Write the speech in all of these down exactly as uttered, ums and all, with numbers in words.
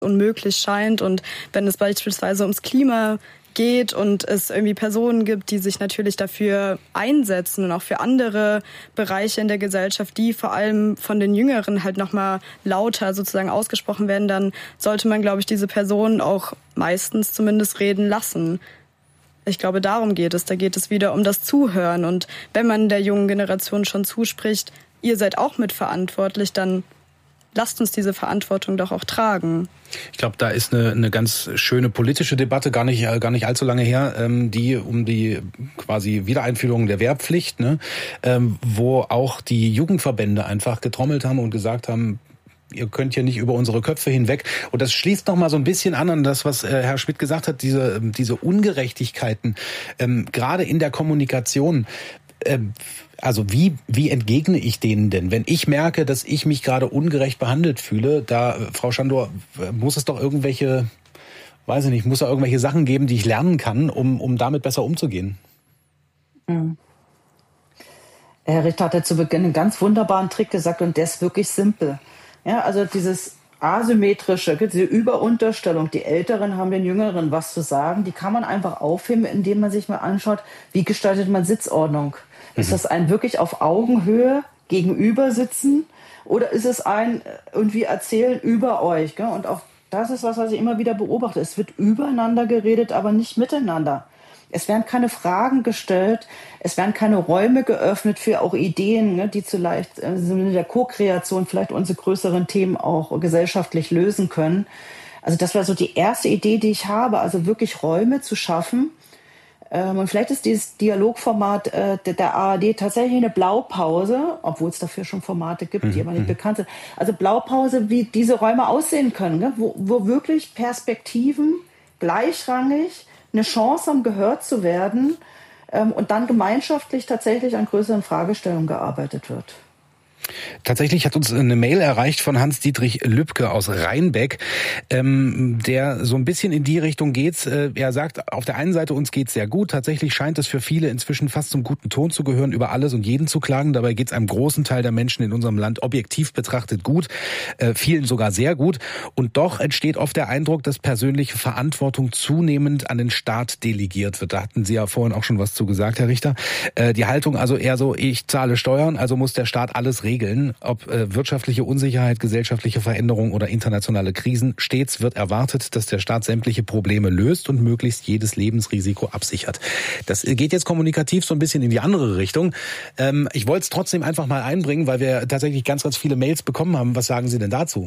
unmöglich scheint. Und wenn es beispielsweise ums Klima geht und es irgendwie Personen gibt, die sich natürlich dafür einsetzen und auch für andere Bereiche in der Gesellschaft, die vor allem von den Jüngeren halt nochmal lauter sozusagen ausgesprochen werden, dann sollte man, glaube ich, diese Personen auch meistens zumindest reden lassen. Ich glaube, darum geht es. Da geht es wieder um das Zuhören. Und wenn man der jungen Generation schon zuspricht, ihr seid auch mitverantwortlich, dann lasst uns diese Verantwortung doch auch tragen. Ich glaube, da ist eine, eine ganz schöne politische Debatte, gar nicht, gar nicht allzu lange her, ähm, die um die quasi Wiedereinführung der Wehrpflicht, ne, ähm, wo auch die Jugendverbände einfach getrommelt haben und gesagt haben, ihr könnt ja nicht über unsere Köpfe hinweg. Und das schließt noch mal so ein bisschen an an das, was äh, Herr Schmidt gesagt hat, diese, diese Ungerechtigkeiten, ähm, gerade in der Kommunikation. Ähm, Also wie wie entgegne ich denen denn, wenn ich merke, dass ich mich gerade ungerecht behandelt fühle? Da, Frau Schandor, muss es doch irgendwelche, weiß ich nicht, muss da irgendwelche Sachen geben, die ich lernen kann, um um damit besser umzugehen? Mhm. Herr Richter hat ja zu Beginn einen ganz wunderbaren Trick gesagt und der ist wirklich simpel. Ja, also dieses asymmetrische, diese Überunterstellung, die Älteren haben den Jüngeren was zu sagen, die kann man einfach aufheben, indem man sich mal anschaut, wie gestaltet man Sitzordnung. Ist das ein wirklich auf Augenhöhe gegenüber sitzen oder ist es ein irgendwie erzählen über euch? Gell? Und auch das ist was, was ich immer wieder beobachte. Es wird übereinander geredet, aber nicht miteinander. Es werden keine Fragen gestellt, es werden keine Räume geöffnet für auch Ideen, ne, die vielleicht äh, in der Co-Kreation vielleicht unsere größeren Themen auch gesellschaftlich lösen können. Also das wäre so die erste Idee, die ich habe, also wirklich Räume zu schaffen. Und vielleicht ist dieses Dialogformat äh, der A R D tatsächlich eine Blaupause, obwohl es dafür schon Formate gibt, die aber nicht bekannt sind. Also Blaupause, wie diese Räume aussehen können, ne? wo, wo wirklich Perspektiven gleichrangig eine Chance haben, gehört zu werden ähm, und dann gemeinschaftlich tatsächlich an größeren Fragestellungen gearbeitet wird. Tatsächlich hat uns eine Mail erreicht von Hans-Dietrich Lübke aus Rheinbeck, ähm, der so ein bisschen in die Richtung geht. Äh, er sagt, auf der einen Seite, uns geht's sehr gut. Tatsächlich scheint es für viele inzwischen fast zum guten Ton zu gehören, über alles und jeden zu klagen. Dabei geht's einem großen Teil der Menschen in unserem Land objektiv betrachtet gut, äh, vielen sogar sehr gut. Und doch entsteht oft der Eindruck, dass persönliche Verantwortung zunehmend an den Staat delegiert wird. Da hatten Sie ja vorhin auch schon was zu gesagt, Herr Richter. Äh, die Haltung also eher so, ich zahle Steuern, also muss der Staat alles regeln. Ob äh, wirtschaftliche Unsicherheit, gesellschaftliche Veränderung oder internationale Krisen, stets wird erwartet, dass der Staat sämtliche Probleme löst und möglichst jedes Lebensrisiko absichert. Das geht jetzt kommunikativ so ein bisschen in die andere Richtung. Ähm, ich wollte es trotzdem einfach mal einbringen, weil wir tatsächlich ganz, ganz viele Mails bekommen haben. Was sagen Sie denn dazu?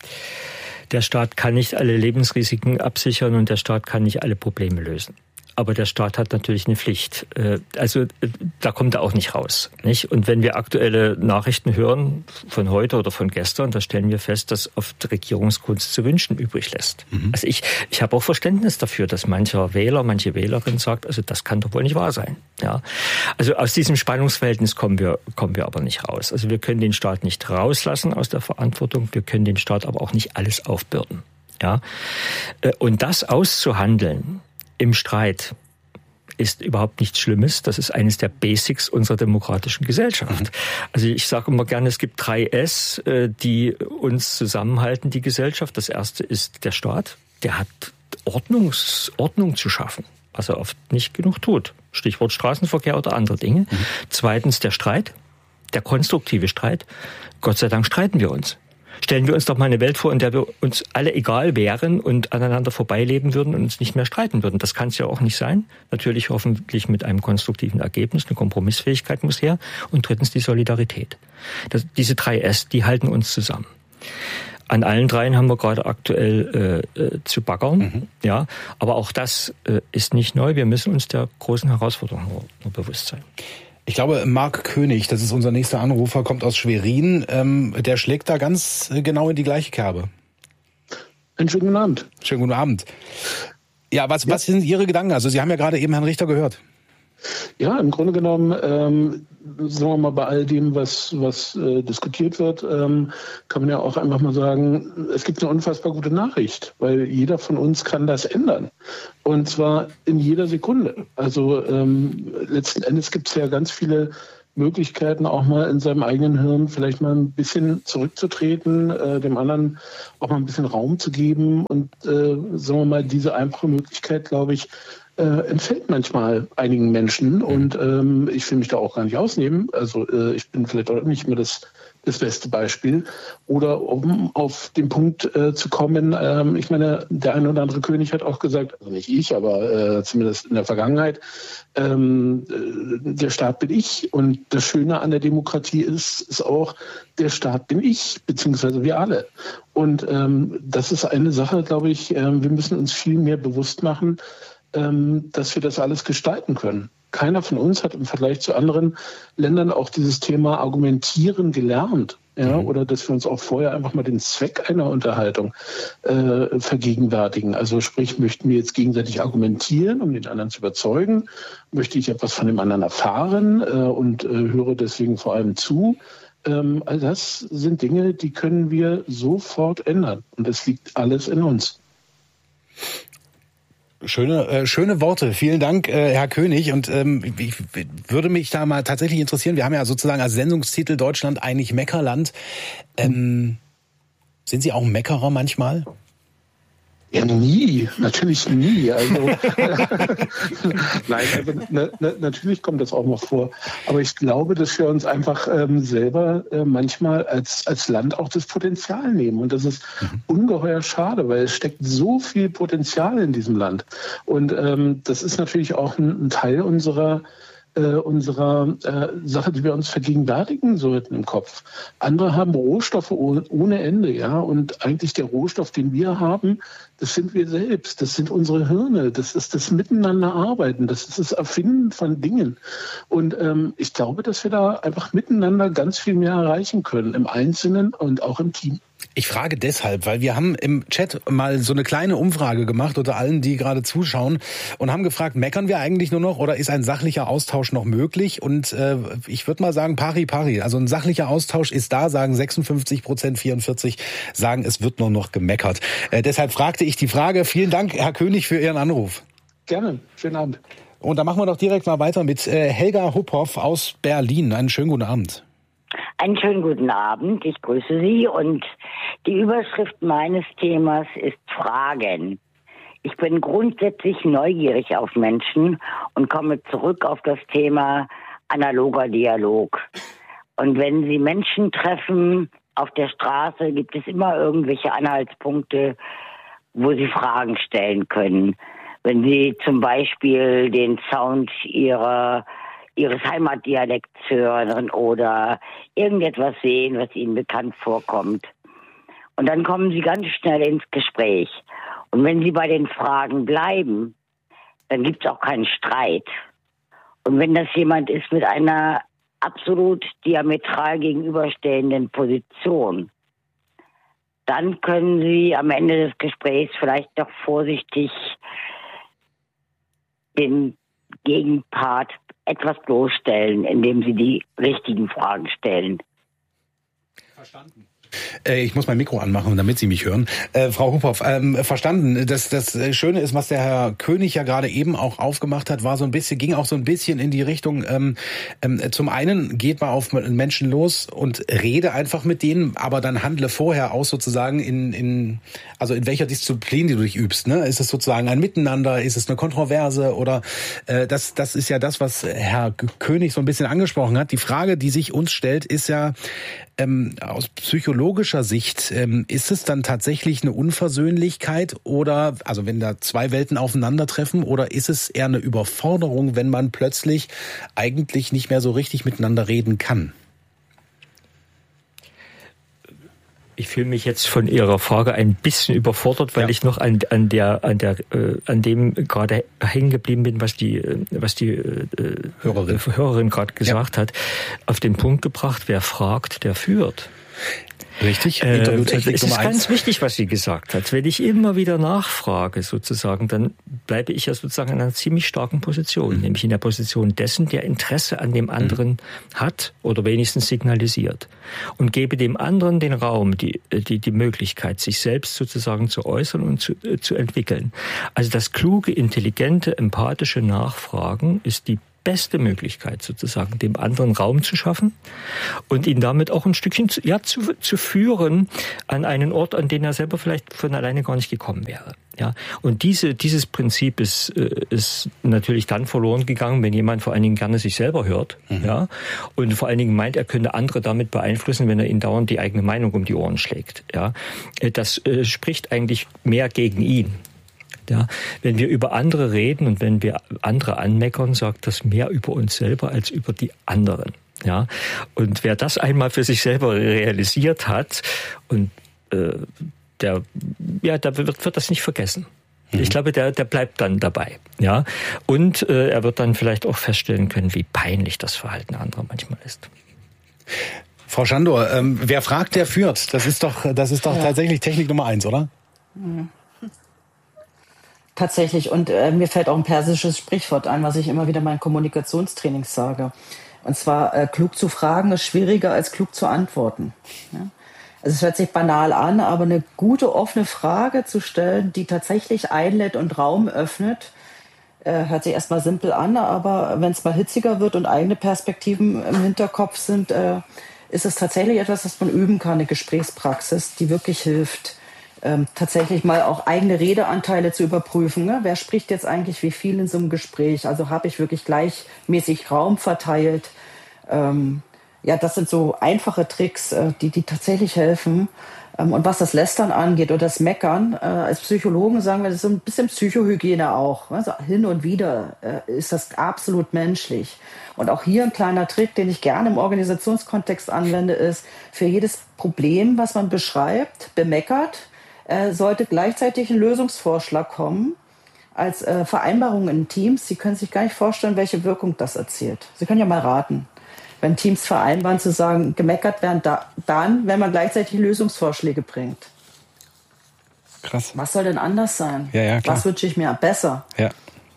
Der Staat kann nicht alle Lebensrisiken absichern und der Staat kann nicht alle Probleme lösen. Aber der Staat hat natürlich eine Pflicht. Also da kommt er auch nicht raus, nicht? Und wenn wir aktuelle Nachrichten hören, von heute oder von gestern, da stellen wir fest, dass oft Regierungskunst zu wünschen übrig lässt. Mhm. Also ich, ich habe auch Verständnis dafür, dass mancher Wähler, manche Wählerin sagt, also das kann doch wohl nicht wahr sein. Ja. Also aus diesem Spannungsverhältnis kommen wir, kommen wir aber nicht raus. Also wir können den Staat nicht rauslassen aus der Verantwortung, wir können den Staat aber auch nicht alles aufbürden. Ja. Und das auszuhandeln im Streit ist überhaupt nichts Schlimmes. Das ist eines der Basics unserer demokratischen Gesellschaft. Mhm. Also ich sage immer gerne, es gibt drei S, die uns zusammenhalten, die Gesellschaft. Das erste ist der Staat. Der hat Ordnungs, Ordnung zu schaffen, was er oft nicht genug tut. Stichwort Straßenverkehr oder andere Dinge. Mhm. Zweitens der Streit, der konstruktive Streit. Gott sei Dank streiten wir uns. Stellen wir uns doch mal eine Welt vor, in der wir uns alle egal wären und aneinander vorbeileben würden und uns nicht mehr streiten würden. Das kann es ja auch nicht sein. Natürlich hoffentlich mit einem konstruktiven Ergebnis. Eine Kompromissfähigkeit muss her. Und drittens die Solidarität. Das, diese drei S, die halten uns zusammen. An allen dreien haben wir gerade aktuell äh, äh, zu baggern. Mhm. Ja, aber auch das äh, ist nicht neu. Wir müssen uns der großen Herausforderung nur, nur bewusst sein. Ich glaube, Marc König, das ist unser nächster Anrufer, kommt aus Schwerin. Ähm, der schlägt da ganz genau in die gleiche Kerbe. Einen schönen guten Abend. Schönen guten Abend. Ja, was, ja. was sind Ihre Gedanken? Also Sie haben ja gerade eben Herrn Richter gehört. Ja, im Grunde genommen, ähm, sagen wir mal, bei all dem, was, was äh, diskutiert wird, ähm, kann man ja auch einfach mal sagen, es gibt eine unfassbar gute Nachricht, weil jeder von uns kann das ändern. Und zwar in jeder Sekunde. Also ähm, letzten Endes gibt es ja ganz viele Möglichkeiten, auch mal in seinem eigenen Hirn vielleicht mal ein bisschen zurückzutreten, äh, dem anderen auch mal ein bisschen Raum zu geben. Und äh, sagen wir mal, diese einfache Möglichkeit, glaube ich, äh, entfällt manchmal einigen Menschen. Und ähm, ich will mich da auch gar nicht ausnehmen. Also äh, ich bin vielleicht auch nicht mehr das das beste Beispiel. Oder um auf den Punkt äh, zu kommen, ähm, ich meine, der eine oder andere König hat auch gesagt, also nicht ich, aber äh, zumindest in der Vergangenheit, ähm, äh, der Staat bin ich. Und das Schöne an der Demokratie ist, ist auch, der Staat bin ich, beziehungsweise wir alle. Und ähm, das ist eine Sache, glaube ich, äh, wir müssen uns viel mehr bewusst machen, ähm, dass wir das alles gestalten können. Keiner von uns hat im Vergleich zu anderen Ländern auch dieses Thema Argumentieren gelernt. Ja, mhm. Oder dass wir uns auch vorher einfach mal den Zweck einer Unterhaltung äh, vergegenwärtigen. Also sprich, möchten wir jetzt gegenseitig argumentieren, um den anderen zu überzeugen? Möchte ich etwas von dem anderen erfahren äh, und äh, höre deswegen vor allem zu? Ähm, all das sind Dinge, die können wir sofort ändern. Und es liegt alles in uns. Schöne, äh, schöne Worte. Vielen Dank, äh, Herr König. Und ähm, ich würde mich da mal tatsächlich interessieren. Wir haben ja sozusagen als Sendungstitel Deutschland eigentlich Meckerland. Ähm, sind Sie auch ein Meckerer manchmal? Ja, nie. Natürlich nie. Also, Nein, also, na, na, natürlich kommt das auch noch vor. Aber ich glaube, dass wir uns einfach ähm, selber äh, manchmal als, als Land auch das Potenzial nehmen. Und das ist mhm. ungeheuer schade, weil es steckt so viel Potenzial in diesem Land. Und ähm, das ist natürlich auch ein, ein Teil unserer Äh, unserer äh, Sache, die wir uns vergegenwärtigen sollten im Kopf. Andere haben Rohstoffe ohne, ohne Ende, ja, und eigentlich der Rohstoff, den wir haben, das sind wir selbst, das sind unsere Hirne, das ist das Miteinanderarbeiten, das ist das Erfinden von Dingen. Und ähm, ich glaube, dass wir da einfach miteinander ganz viel mehr erreichen können, im Einzelnen und auch im Team. Ich frage deshalb, weil wir haben im Chat mal so eine kleine Umfrage gemacht unter allen, die gerade zuschauen und haben gefragt, meckern wir eigentlich nur noch oder ist ein sachlicher Austausch noch möglich? Und äh, ich würde mal sagen, pari pari. Also ein sachlicher Austausch ist da, sagen sechsundfünfzig Prozent, vierundvierzig sagen, es wird nur noch gemeckert. Äh, deshalb fragte ich die Frage. Vielen Dank, Herr König, für Ihren Anruf. Gerne. Schönen Abend. Und dann machen wir doch direkt mal weiter mit äh, Helga Huphoff aus Berlin. Einen schönen guten Abend. Einen schönen guten Abend, ich grüße Sie und die Überschrift meines Themas ist Fragen. Ich bin grundsätzlich neugierig auf Menschen und komme zurück auf das Thema analoger Dialog. Und wenn Sie Menschen treffen auf der Straße, gibt es immer irgendwelche Anhaltspunkte, wo Sie Fragen stellen können. Wenn Sie zum Beispiel den Sound Ihrer ihres Heimatdialekts hören oder irgendetwas sehen, was ihnen bekannt vorkommt. Und dann kommen sie ganz schnell ins Gespräch. Und wenn sie bei den Fragen bleiben, dann gibt es auch keinen Streit. Und wenn das jemand ist mit einer absolut diametral gegenüberstehenden Position, dann können sie am Ende des Gesprächs vielleicht doch vorsichtig den Gegenpart etwas bloßstellen, indem sie die richtigen Fragen stellen. Verstanden. Ich muss mein Mikro anmachen, damit Sie mich hören. Äh, Frau Huphoff, ähm, verstanden. Das, das Schöne ist, was der Herr König ja gerade eben auch aufgemacht hat, war so ein bisschen, ging auch so ein bisschen in die Richtung, ähm, ähm, zum einen geht mal auf Menschen los und rede einfach mit denen, aber dann handle vorher aus sozusagen in, in also in welcher Disziplin die du dich übst. Ne? Ist es sozusagen ein Miteinander, ist es eine Kontroverse oder äh, das, das ist ja das, was Herr König so ein bisschen angesprochen hat. Die Frage, die sich uns stellt, ist ja, Ähm, aus psychologischer Sicht, ähm, ist es dann tatsächlich eine Unversöhnlichkeit oder, also wenn da zwei Welten aufeinandertreffen, oder ist es eher eine Überforderung, wenn man plötzlich eigentlich nicht mehr so richtig miteinander reden kann? Ich fühle mich jetzt von Ihrer Frage ein bisschen überfordert, weil ja. ich noch an, an der, an der, äh, an dem gerade hängen geblieben bin, was die, was die äh, Hörerin, Hörerin gerade gesagt ja. hat, auf den Punkt gebracht: Wer fragt, der führt. Richtig. Äh, es ist ganz wichtig, was sie gesagt hat. Wenn ich immer wieder nachfrage, sozusagen, dann bleibe ich ja sozusagen in einer ziemlich starken Position, mhm. nämlich in der Position dessen, der Interesse an dem anderen mhm. hat oder wenigstens signalisiert, und gebe dem anderen den Raum, die die die Möglichkeit, sich selbst sozusagen zu äußern und zu, äh, zu entwickeln. Also das kluge, intelligente, empathische Nachfragen ist die beste Möglichkeit, sozusagen dem anderen Raum zu schaffen und ihn damit auch ein Stückchen zu, ja, zu, zu führen an einen Ort, an den er selber vielleicht von alleine gar nicht gekommen wäre. Ja, und diese, dieses Prinzip ist, ist natürlich dann verloren gegangen, wenn jemand vor allen Dingen gerne sich selber hört, mhm. ja, und vor allen Dingen meint, er könnte andere damit beeinflussen, wenn er ihnen dauernd die eigene Meinung um die Ohren schlägt. Ja, das äh, spricht eigentlich mehr gegen ihn. Ja, wenn wir über andere reden und wenn wir andere anmeckern, sagt das mehr über uns selber als über die anderen. Ja, und wer das einmal für sich selber realisiert hat und äh, der, ja, der wird, wird das nicht vergessen. Mhm. Ich glaube, der, der bleibt dann dabei. Ja, und äh, er wird dann vielleicht auch feststellen können, wie peinlich das Verhalten anderer manchmal ist. Frau Schandor, ähm, wer fragt, der führt. Das ist doch, das ist doch ja. tatsächlich Technik Nummer eins, oder? Mhm. Tatsächlich. Und äh, mir fällt auch ein persisches Sprichwort ein, was ich immer wieder in meinen Kommunikationstrainings sage. Und zwar, äh, klug zu fragen ist schwieriger als klug zu antworten. Ja? Also es hört sich banal an, aber eine gute, offene Frage zu stellen, die tatsächlich einlädt und Raum öffnet, äh, hört sich erstmal simpel an, aber wenn es mal hitziger wird und eigene Perspektiven im Hinterkopf sind, äh, ist es tatsächlich etwas, was man üben kann, eine Gesprächspraxis, die wirklich hilft, Ähm, tatsächlich mal auch eigene Redeanteile zu überprüfen. Ne? Wer spricht jetzt eigentlich wie viel in so einem Gespräch? Also habe ich wirklich gleichmäßig Raum verteilt? Ähm, ja, das sind so einfache Tricks, äh, die, die tatsächlich helfen. Ähm, und was das Lästern angeht oder das Meckern, äh, als Psychologen sagen wir, das ist so ein bisschen Psychohygiene auch. Also hin und wieder äh, ist das absolut menschlich. Und auch hier ein kleiner Trick, den ich gerne im Organisationskontext anwende, ist, für jedes Problem, was man beschreibt, bemeckert, sollte gleichzeitig ein Lösungsvorschlag kommen als äh, Vereinbarung in Teams. Sie können sich gar nicht vorstellen, welche Wirkung das erzielt. Sie können ja mal raten, wenn Teams vereinbaren, zu sagen, gemeckert werden da, dann, wenn man gleichzeitig Lösungsvorschläge bringt. Krass. Was soll denn anders sein? Ja, ja, klar. Was wünsche ich mir besser? Ja.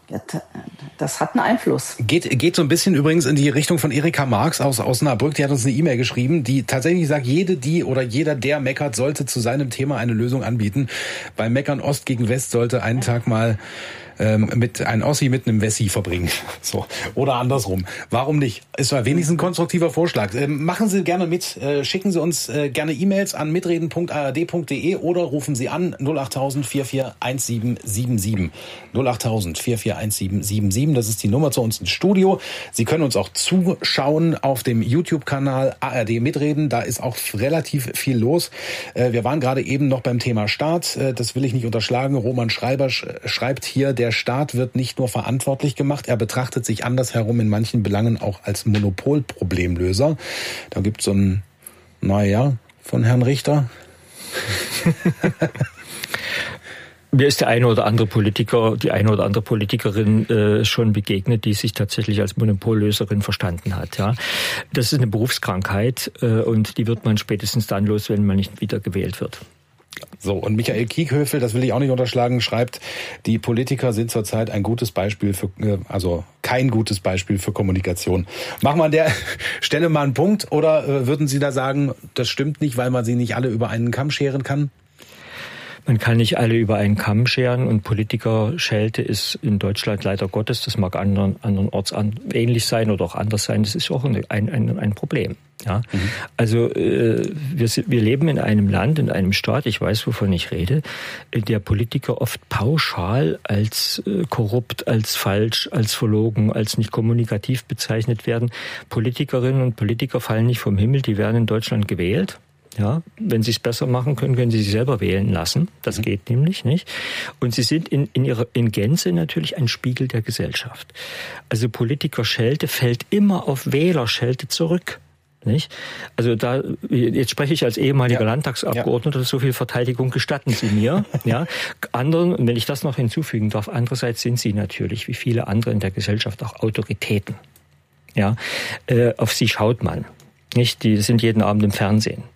Das hat einen Einfluss. Geht, geht so ein bisschen übrigens in die Richtung von Erika Marx aus Osnabrück. Die hat uns eine E-Mail geschrieben, die tatsächlich sagt, jede, die oder jeder, der meckert, sollte zu seinem Thema eine Lösung anbieten. Beim Meckern Ost gegen West sollte einen Tag mal ähm, mit ein Ossi mit einem Wessi verbringen. So. Oder andersrum. Warum nicht? Ist doch wenigstens ein konstruktiver Vorschlag. Ähm, machen Sie gerne mit. Äh, schicken Sie uns äh, gerne E-Mails an mitreden punkt a r d punkt d e oder rufen Sie an null acht tausend vier vier eins sieben sieben sieben. null acht tausend vier vier eins sieben sieben sieben. Das ist die Nummer zu uns ins Studio. Sie können uns auch zuschauen auf dem YouTube-Kanal A R D Mitreden. Da ist auch relativ viel los. Äh, wir waren gerade eben noch beim Thema Staat. Äh, das will ich nicht unterschlagen. Roman Schreiber sch- schreibt hier, der Staat wird nicht nur verantwortlich gemacht, er betrachtet sich andersherum in manchen Belangen auch als Monopolproblemlöser. Da gibt es so ein, naja, von Herrn Richter. Mir ist der eine oder andere Politiker, die eine oder andere Politikerin äh, schon begegnet, die sich tatsächlich als Monopollöserin verstanden hat. Ja, das ist eine Berufskrankheit äh, und die wird man spätestens dann los, wenn man nicht wieder gewählt wird. So, und Michael Kiekhöfel, das will ich auch nicht unterschlagen, schreibt, die Politiker sind zurzeit ein gutes Beispiel für, also kein gutes Beispiel für Kommunikation. Machen wir an der Stelle mal einen Punkt, oder äh, würden Sie da sagen, das stimmt nicht, weil man sie nicht alle über einen Kamm scheren kann? Man kann nicht alle über einen Kamm scheren und Politikerschelte ist in Deutschland leider Gottes, das mag anderen, andernorts an, ähnlich sein oder auch anders sein, das ist auch ein, ein, ein Problem. Ja? Mhm. Also äh, wir, wir leben in einem Land, in einem Staat, ich weiß, wovon ich rede, in der Politiker oft pauschal als äh, korrupt, als falsch, als verlogen, als nicht kommunikativ bezeichnet werden. Politikerinnen und Politiker fallen nicht vom Himmel, die werden in Deutschland gewählt. Ja, wenn sie es besser machen können, können sie sich selber wählen lassen. Das mhm. geht nämlich nicht. Und sie sind in, in ihrer in Gänze natürlich ein Spiegel der Gesellschaft. Also Politikerschelte fällt immer auf Wählerschelte zurück. Nicht? Also da, jetzt spreche ich als ehemaliger ja. Landtagsabgeordneter, ja. so viel Verteidigung gestatten Sie mir. Ja, anderen, wenn ich das noch hinzufügen darf, andererseits sind sie natürlich, wie viele andere in der Gesellschaft, auch Autoritäten. Ja, äh, auf sie schaut man. Nicht? Die sind jeden Abend im Fernsehen.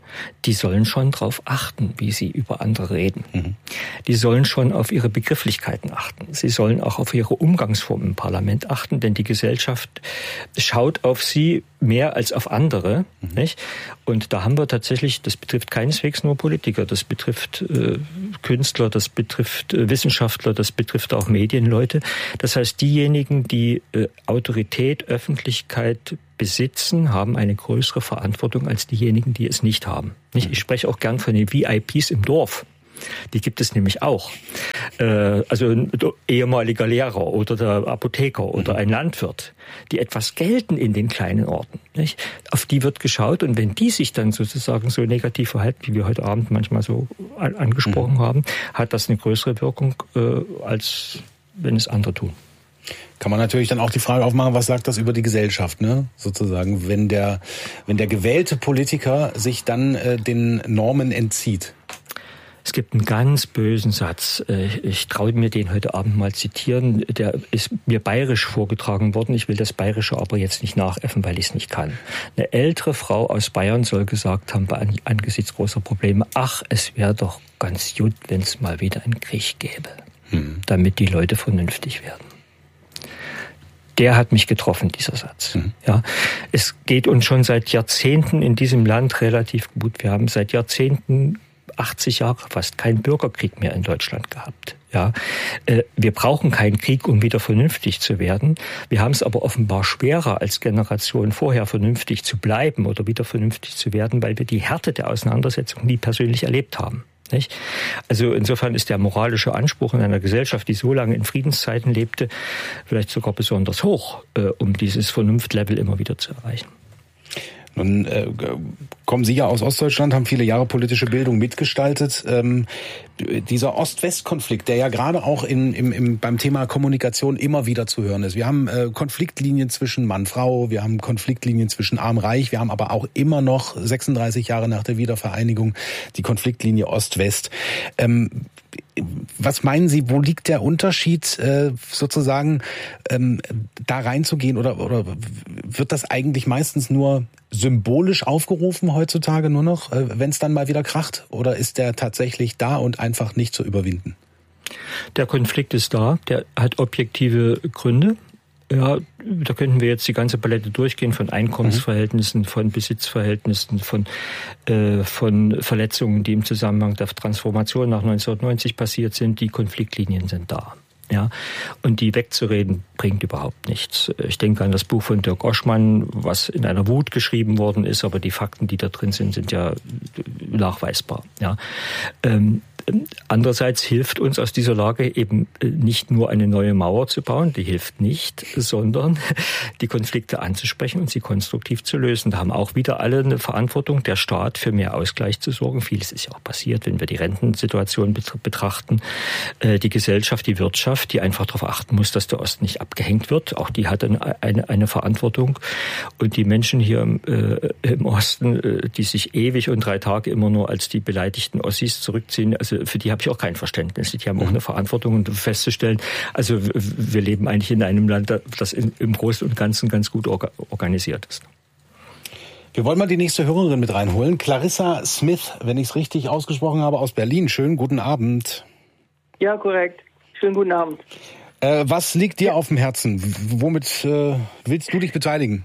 die sollen schon darauf achten, wie sie über andere reden. Mhm. Die sollen schon auf ihre Begrifflichkeiten achten. Sie sollen auch auf ihre Umgangsform im Parlament achten, denn die Gesellschaft schaut auf sie mehr als auf andere. Mhm. Nicht? Und da haben wir tatsächlich, das betrifft keineswegs nur Politiker, das betrifft äh, Künstler, das betrifft äh, Wissenschaftler, das betrifft auch Medienleute. Das heißt, diejenigen, die äh, Autorität, Öffentlichkeit besitzen, haben eine größere Verantwortung als diejenigen, die es nicht haben. Nicht? Ich spreche auch gern von den V I Ps im Dorf. Die gibt es nämlich auch. Äh, also ein ehemaliger Lehrer oder der Apotheker oder ein Landwirt, die etwas gelten in den kleinen Orten. Nicht? Auf die wird geschaut, und wenn die sich dann sozusagen so negativ verhalten, wie wir heute Abend manchmal so an, angesprochen mhm. haben, hat das eine größere Wirkung, äh, als wenn es andere tun. Kann man natürlich dann auch die Frage aufmachen, was sagt das über die Gesellschaft, ne? Sozusagen, wenn der, wenn der gewählte Politiker sich dann äh, den Normen entzieht. Es gibt einen ganz bösen Satz, ich traue mir den heute Abend mal zitieren, der ist mir bayerisch vorgetragen worden. Ich will das Bayerische aber jetzt nicht nachäffen, weil ich es nicht kann. Eine ältere Frau aus Bayern soll gesagt haben, angesichts großer Probleme, ach, es wäre doch ganz gut, wenn es mal wieder einen Krieg gäbe, hm. damit die Leute vernünftig werden. Der hat mich getroffen, dieser Satz. Mhm. Ja, es geht uns schon seit Jahrzehnten in diesem Land relativ gut. Wir haben seit Jahrzehnten, achtzig Jahre fast, keinen Bürgerkrieg mehr in Deutschland gehabt. Ja, wir brauchen keinen Krieg, um wieder vernünftig zu werden. Wir haben es aber offenbar schwerer, als Generation vorher vernünftig zu bleiben oder wieder vernünftig zu werden, weil wir die Härte der Auseinandersetzung nie persönlich erlebt haben. Nicht? Also insofern ist der moralische Anspruch in einer Gesellschaft, die so lange in Friedenszeiten lebte, vielleicht sogar besonders hoch, äh, um dieses Vernunftlevel immer wieder zu erreichen. Nun äh, kommen Sie ja aus Ostdeutschland, haben viele Jahre politische Bildung mitgestaltet. Ähm, dieser Ost-West-Konflikt, der ja gerade auch in, im, im, beim Thema Kommunikation immer wieder zu hören ist. Wir haben äh, Konfliktlinien zwischen Mann-Frau, wir haben Konfliktlinien zwischen Arm-Reich, wir haben aber auch immer noch sechsunddreißig Jahre nach der Wiedervereinigung die Konfliktlinie Ost-West. Ähm, Was meinen Sie, wo liegt der Unterschied, äh, sozusagen ähm, da reinzugehen, oder, oder wird das eigentlich meistens nur symbolisch aufgerufen heutzutage nur noch, äh, wenn es dann mal wieder kracht, oder ist der tatsächlich da und einfach nicht zu überwinden? Der Konflikt ist da, der hat objektive Gründe. Ja, da könnten wir jetzt die ganze Palette durchgehen von Einkommensverhältnissen, von Besitzverhältnissen, von äh, von Verletzungen, die im Zusammenhang der Transformation nach neunzehnhundertneunzig passiert sind. Die Konfliktlinien sind da. Ja, und die wegzureden bringt überhaupt nichts. Ich denke an das Buch von Dirk Oschmann, was in einer Wut geschrieben worden ist, aber die Fakten, die da drin sind, sind ja nachweisbar. Ja. Ähm, Andererseits hilft uns aus dieser Lage eben nicht nur eine neue Mauer zu bauen, die hilft nicht, sondern die Konflikte anzusprechen und sie konstruktiv zu lösen. Da haben auch wieder alle eine Verantwortung, der Staat für mehr Ausgleich zu sorgen. Vieles ist ja auch passiert, wenn wir die Rentensituation betrachten. Die Gesellschaft, die Wirtschaft, die einfach darauf achten muss, dass der Osten nicht abgehängt wird. Auch die hat eine, eine, eine Verantwortung. Und die Menschen hier im, äh, im Osten, äh, die sich ewig und drei Tage immer nur als die beleidigten Ossis zurückziehen, also für die habe ich auch kein Verständnis. Die haben auch eine Verantwortung, und festzustellen, also wir leben eigentlich in einem Land, das im Großen und Ganzen ganz gut organisiert ist. Wir wollen mal die nächste Hörerin mit reinholen. Clarissa Smith, wenn ich es richtig ausgesprochen habe, aus Berlin. Schönen guten Abend. Ja, korrekt. Schönen guten Abend. Äh, was liegt dir auf dem Herzen? Womit äh, willst du dich beteiligen?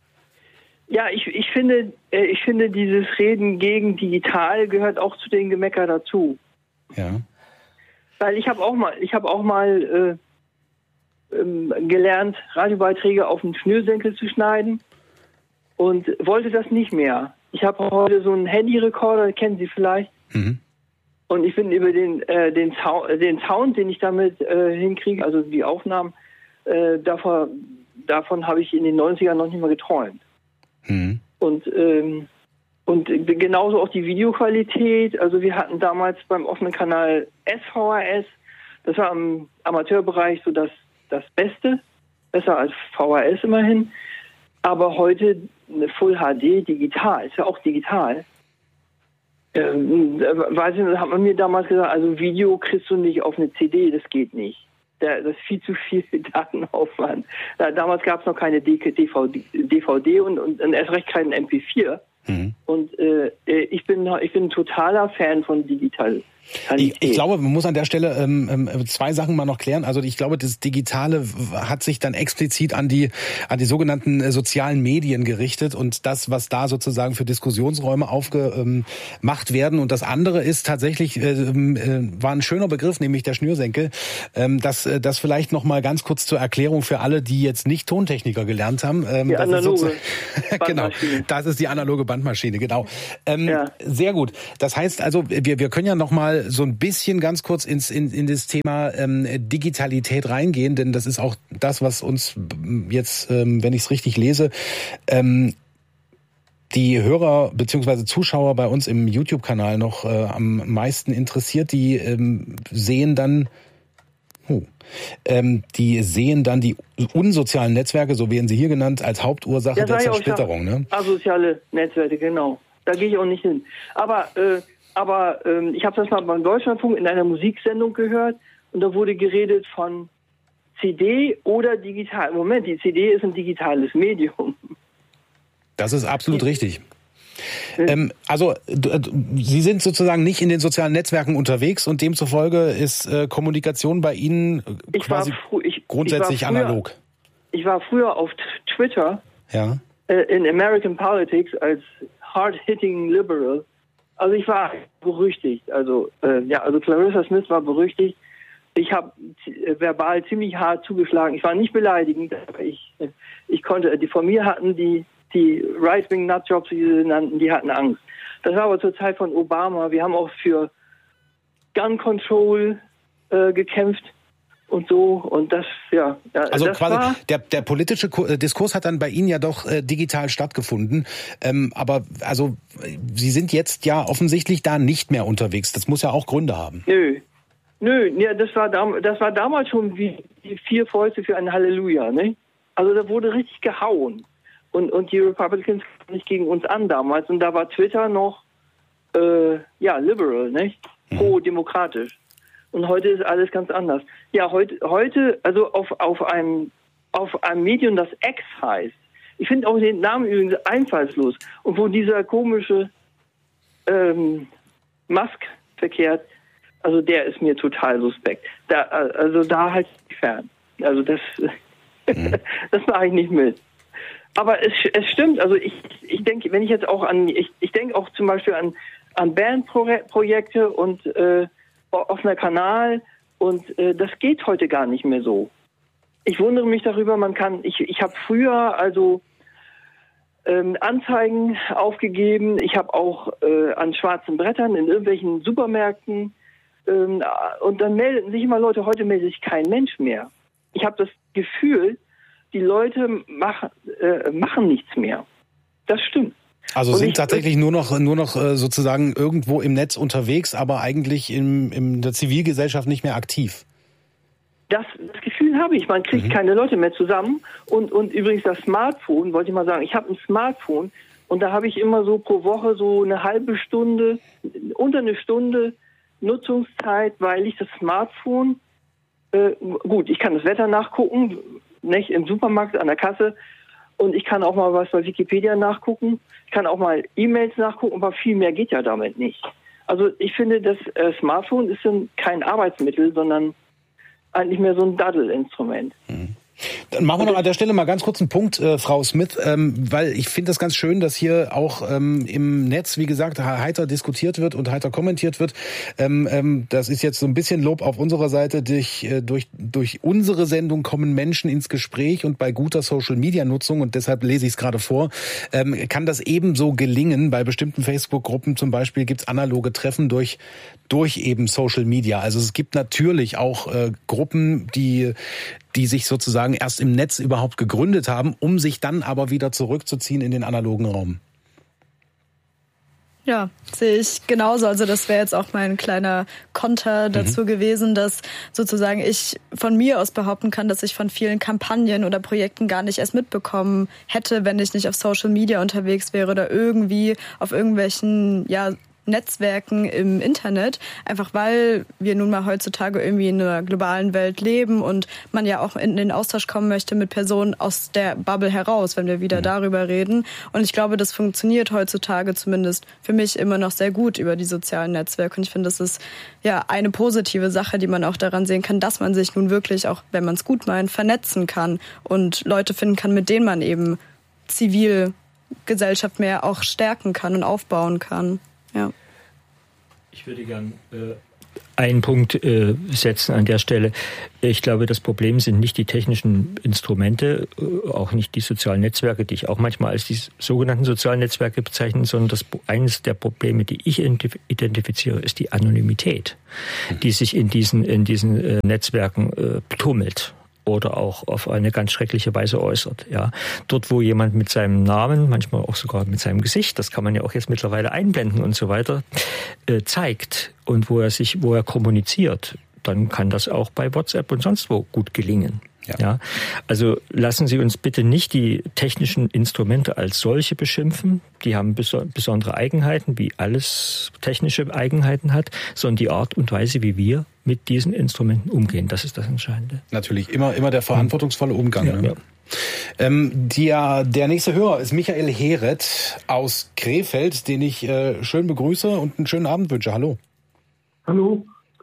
Ja, ich, ich finde, ich finde, dieses Reden gegen digital gehört auch zu den Gemecker dazu. Ja. Weil ich habe auch mal, ich habe auch mal äh, ähm, gelernt, Radiobeiträge auf den Schnürsenkel zu schneiden und wollte das nicht mehr. Ich habe heute so einen Handyrekorder, kennen Sie vielleicht. Mhm. Und ich bin über den äh, den, Sound, den Sound, den ich damit äh, hinkriege, also die Aufnahmen, äh, davon, davon habe ich in den neunzigern noch nicht mal geträumt. Mhm. Und ähm, Und genauso auch die Videoqualität. Also wir hatten damals beim offenen Kanal S V H S, das war im Amateurbereich so das, das Beste, besser als V H S immerhin. Aber heute eine Full H D digital, ist ja auch digital. Ähm, weiß ich, da hat man mir damals gesagt, also Video kriegst du nicht auf eine C D, das geht nicht. Das ist viel zu viel Datenaufwand. Damals gab es noch keine D V D und, und erst recht keinen M P vier. Mhm. Und äh, ich bin ich bin ein totaler Fan von digital. Ich, ich glaube, man muss an der Stelle ähm, zwei Sachen mal noch klären. Also ich glaube, das Digitale hat sich dann explizit an die an die sogenannten äh, sozialen Medien gerichtet und das, was da sozusagen für Diskussionsräume aufgemacht werden. Und das andere ist tatsächlich, äh, äh, war ein schöner Begriff, nämlich der Schnürsenkel. Ähm, das, äh, das vielleicht noch mal ganz kurz zur Erklärung für alle, die jetzt nicht Tontechniker gelernt haben. Ähm, die analoge Genau, das ist die analoge Bandmaschine, genau. Ähm, ja. Sehr gut. Das heißt also, wir, wir können ja noch mal so ein bisschen ganz kurz ins in, in das Thema ähm, Digitalität reingehen, denn das ist auch das, was uns jetzt, ähm, wenn ich es richtig lese, ähm, die Hörer bzw. Zuschauer bei uns im YouTube-Kanal noch äh, am meisten interessiert. Die ähm, sehen dann oh, ähm, die sehen dann die unsozialen Netzwerke, so werden sie hier genannt, als Hauptursache ja, der Zersplitterung. Ne? Asoziale Netzwerke, genau. Da gehe ich auch nicht hin. Aber äh, Aber ähm, ich habe das mal beim Deutschlandfunk in einer Musiksendung gehört und da wurde geredet von C D oder digital. Moment, die C D ist ein digitales Medium. Das ist absolut richtig. Ähm, also Sie sind sozusagen nicht in den sozialen Netzwerken unterwegs und demzufolge ist äh, Kommunikation bei Ihnen ich quasi fr- ich, grundsätzlich ich früher, analog. Ich war früher auf Twitter ja. äh, in American Politics als hard-hitting liberal. Also ich war berüchtigt, also äh, ja, also Clarissa Smith war berüchtigt. Ich habe äh, verbal ziemlich hart zugeschlagen. Ich war nicht beleidigend, aber ich äh, ich konnte, die von mir hatten die die Right-Wing Nutjobs, wie sie nannten, die hatten Angst. Das war aber zur Zeit von Obama. Wir haben auch für Gun Control äh, gekämpft und so und das ja. Also das quasi war, der der politische Diskurs hat dann bei Ihnen ja doch äh, digital stattgefunden. Ähm, aber also Sie sind jetzt ja offensichtlich da nicht mehr unterwegs. Das muss ja auch Gründe haben. Nö, nö, ja, das war dam- das war damals schon wie die vier Fäuste für ein Halleluja, ne? Also da wurde richtig gehauen und und die Republicans kamen nicht gegen uns an damals und da war Twitter noch äh, ja liberal, ne? Pro-demokratisch. Und heute ist alles ganz anders. Ja, heute, heute, also auf, auf einem, auf einem Medium, das X heißt. Ich finde auch den Namen übrigens einfallslos. Und wo dieser komische ähm, Musk verkehrt, also der ist mir total suspekt. Da, also da halt fern. Also das, mhm. das mache ich nicht mit. Aber es, es stimmt. Also ich, ich denke, wenn ich jetzt auch an, ich, ich denke auch zum Beispiel an, an Bandprojekte und äh, offener Kanal und äh, das geht heute gar nicht mehr so. Ich wundere mich darüber, man kann, ich, ich habe früher also ähm, Anzeigen aufgegeben, ich habe auch äh, an schwarzen Brettern in irgendwelchen Supermärkten ähm, und dann meldeten sich immer Leute, heute meldet sich kein Mensch mehr. Ich habe das Gefühl, die Leute mach, äh, machen nichts mehr. Das stimmt. Also und sind ich, tatsächlich nur noch nur noch sozusagen irgendwo im Netz unterwegs, aber eigentlich in, in der Zivilgesellschaft nicht mehr aktiv. Das, das Gefühl habe ich. Man kriegt mhm. keine Leute mehr zusammen. Und, und übrigens das Smartphone, wollte ich mal sagen, ich habe ein Smartphone und da habe ich immer so pro Woche so eine halbe Stunde, unter eine Stunde Nutzungszeit, weil ich das Smartphone, äh, gut, ich kann das Wetter nachgucken, nicht im Supermarkt an der Kasse, und ich kann auch mal was bei Wikipedia nachgucken. Ich kann auch mal E-Mails nachgucken, aber viel mehr geht ja damit nicht. Also ich finde, das äh, Smartphone ist dann kein Arbeitsmittel, sondern eigentlich mehr so ein Daddelinstrument. Mhm. Dann machen wir noch an der Stelle mal ganz kurz einen Punkt, äh, Frau Smith, ähm, weil ich finde das ganz schön, dass hier auch ähm, im Netz, wie gesagt, heiter diskutiert wird und heiter kommentiert wird. Ähm, ähm, das ist jetzt so ein bisschen Lob auf unserer Seite. Durch, äh, durch, durch unsere Sendung kommen Menschen ins Gespräch und bei guter Social-Media-Nutzung, und deshalb lese ich es gerade vor, ähm, kann das ebenso gelingen. Bei bestimmten Facebook-Gruppen zum Beispiel gibt es analoge Treffen durch, durch eben Social Media. Also es gibt natürlich auch äh, Gruppen, die die sich sozusagen erst im Netz überhaupt gegründet haben, um sich dann aber wieder zurückzuziehen in den analogen Raum. Ja, sehe ich genauso. Also das wäre jetzt auch mein kleiner Konter dazu mhm. gewesen, dass sozusagen ich von mir aus behaupten kann, dass ich von vielen Kampagnen oder Projekten gar nicht erst mitbekommen hätte, wenn ich nicht auf Social Media unterwegs wäre oder irgendwie auf irgendwelchen, ja, Netzwerken im Internet, einfach weil wir nun mal heutzutage irgendwie in einer globalen Welt leben und man ja auch in den Austausch kommen möchte mit Personen aus der Bubble heraus, wenn wir wieder mhm. darüber reden. Und ich glaube, das funktioniert heutzutage zumindest für mich immer noch sehr gut über die sozialen Netzwerke. Und ich finde, das ist ja eine positive Sache, die man auch daran sehen kann, dass man sich nun wirklich, auch wenn man es gut meint, vernetzen kann und Leute finden kann, mit denen man eben Zivilgesellschaft mehr auch stärken kann und aufbauen kann. Ja. Ich würde gern äh, einen Punkt äh, setzen an der Stelle. Ich glaube, das Problem sind nicht die technischen Instrumente, äh, auch nicht die sozialen Netzwerke, die ich auch manchmal als die sogenannten sozialen Netzwerke bezeichne, sondern das, eines der Probleme, die ich identifiziere, ist die Anonymität, die sich in diesen, in diesen äh, Netzwerken äh, tummelt. Oder auch auf eine ganz schreckliche Weise äußert. Ja, dort, wo jemand mit seinem Namen, manchmal auch sogar mit seinem Gesicht, das kann man ja auch jetzt mittlerweile einblenden und so weiter, äh, zeigt und wo er sich, wo er kommuniziert, dann kann das auch bei WhatsApp und sonst wo gut gelingen. Ja. ja, also lassen Sie uns bitte nicht die technischen Instrumente als solche beschimpfen. Die haben besondere Eigenheiten, wie alles technische Eigenheiten hat, sondern die Art und Weise, wie wir mit diesen Instrumenten umgehen. Das ist das Entscheidende. Natürlich, immer, immer der verantwortungsvolle Umgang. Ja, ne? ja. Ähm, der, der nächste Hörer ist Michael Heret aus Krefeld, den ich äh, schön begrüße und einen schönen Abend wünsche. Hallo. Hallo.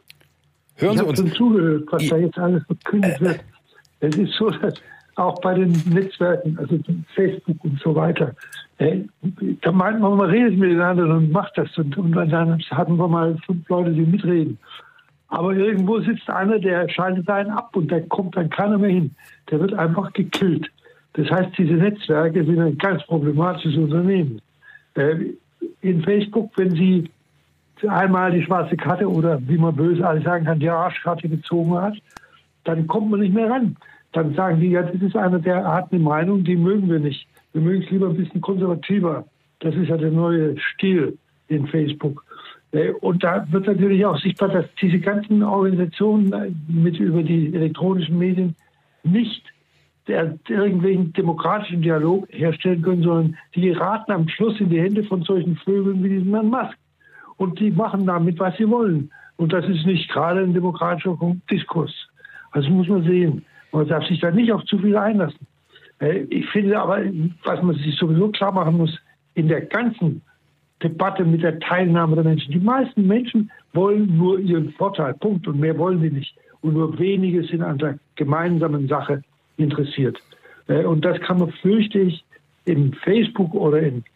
Hören ich Sie uns. Ich habe schon zugehört, was I- da jetzt alles verkündet wird. Es ist so, dass auch bei den Netzwerken, also Facebook und so weiter, äh, da meint man, man redet miteinander und macht das. Und, und dann hatten wir mal fünf Leute, die mitreden. Aber irgendwo sitzt einer, der schaltet einen ab und da kommt dann keiner mehr hin. Der wird einfach gekillt. Das heißt, diese Netzwerke sind ein ganz problematisches Unternehmen. Äh, in Facebook, wenn Sie einmal die schwarze Karte oder wie man böse alles sagen kann, die Arschkarte gezogen hat, dann kommt man nicht mehr ran. Dann sagen die, ja, das ist einer, der hat eine Meinung, die mögen wir nicht. Wir mögen es lieber ein bisschen konservativer. Das ist ja der neue Stil in Facebook. Und da wird natürlich auch sichtbar, dass diese ganzen Organisationen mit über die elektronischen Medien nicht der, irgendwelchen demokratischen Dialog herstellen können, sondern die geraten am Schluss in die Hände von solchen Vögeln wie diesem Herrn Musk. Und die machen damit, was sie wollen. Und das ist nicht gerade ein demokratischer Diskurs. Also muss man sehen. Man darf sich da nicht auf zu viel einlassen. Ich finde aber, was man sich sowieso klar machen muss, in der ganzen Debatte mit der Teilnahme der Menschen. Die meisten Menschen wollen nur ihren Vorteil, Punkt. Und mehr wollen sie nicht. Und nur wenige sind an der gemeinsamen Sache interessiert. Und das kann man, fürchte ich, in Facebook oder in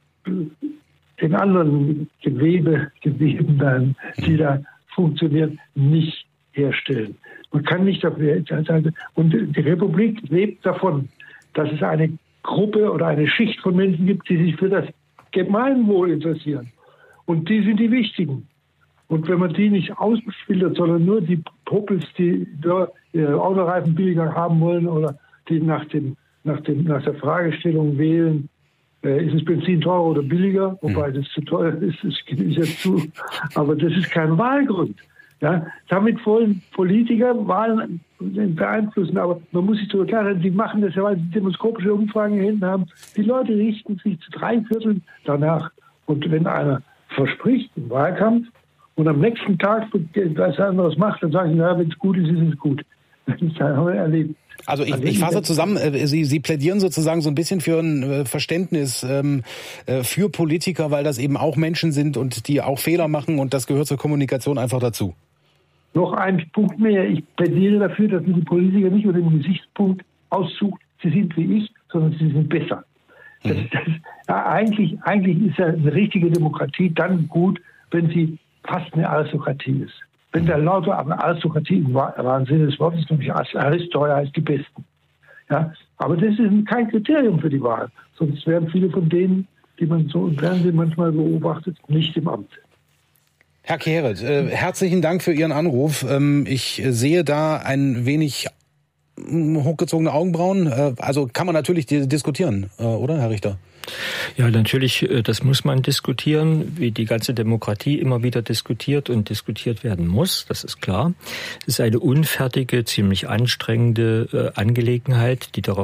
den anderen Gewebe, Geweben, die da funktionieren, nicht herstellen. Man kann nicht dafür sein. Und die Republik lebt davon, dass es eine Gruppe oder eine Schicht von Menschen gibt, die sich für das Gemeinwohl interessieren. Und die sind die Wichtigen. Und wenn man die nicht ausfiltert, sondern nur die Popels, die ihre Autoreifen billiger haben wollen oder die nach, dem, nach, dem, nach der Fragestellung wählen, äh, ist es Benzin teurer oder billiger, wobei das zu teuer ist, das gebe ich jetzt zu. Aber das ist kein Wahlgrund. Ja, damit wollen Politiker Wahlen beeinflussen, aber man muss sich darüber klar sein, die machen das ja, weil sie demoskopische Umfragen hinten haben. Die Leute richten sich zu drei Vierteln danach. Und wenn einer verspricht im Wahlkampf und am nächsten Tag was anderes macht, dann sagen sie, ja, wenn es gut ist, ist es gut. Das haben wir erlebt. Also ich, ich fasse zusammen, Sie, Sie plädieren sozusagen so ein bisschen für ein Verständnis ähm, für Politiker, weil das eben auch Menschen sind und die auch Fehler machen und das gehört zur Kommunikation einfach dazu. Noch ein Punkt mehr. Ich plädiere dafür, dass man die Politiker nicht unter dem Gesichtspunkt aussucht, sie sind wie ich, sondern sie sind besser. Das, das, ja, eigentlich, eigentlich ist ja eine richtige Demokratie dann gut, wenn sie fast eine Aristokratie ist. Wenn der lauter aber Aristokratie im wahren Sinne des Wortes, nämlich Aristokratie heißt die Besten. Ja, aber das ist kein Kriterium für die Wahl. Sonst wären viele von denen, die man so im Fernsehen manchmal beobachtet, nicht im Amt. Herr Kehret, äh, herzlichen Dank für Ihren Anruf. Ähm, ich sehe da ein wenig hochgezogene Augenbrauen. Äh, also kann man natürlich diskutieren, äh, oder, Herr Richter? Ja, natürlich, das muss man diskutieren, wie die ganze Demokratie immer wieder diskutiert und diskutiert werden muss, das ist klar. Es ist eine unfertige, ziemlich anstrengende äh, Angelegenheit, die darauf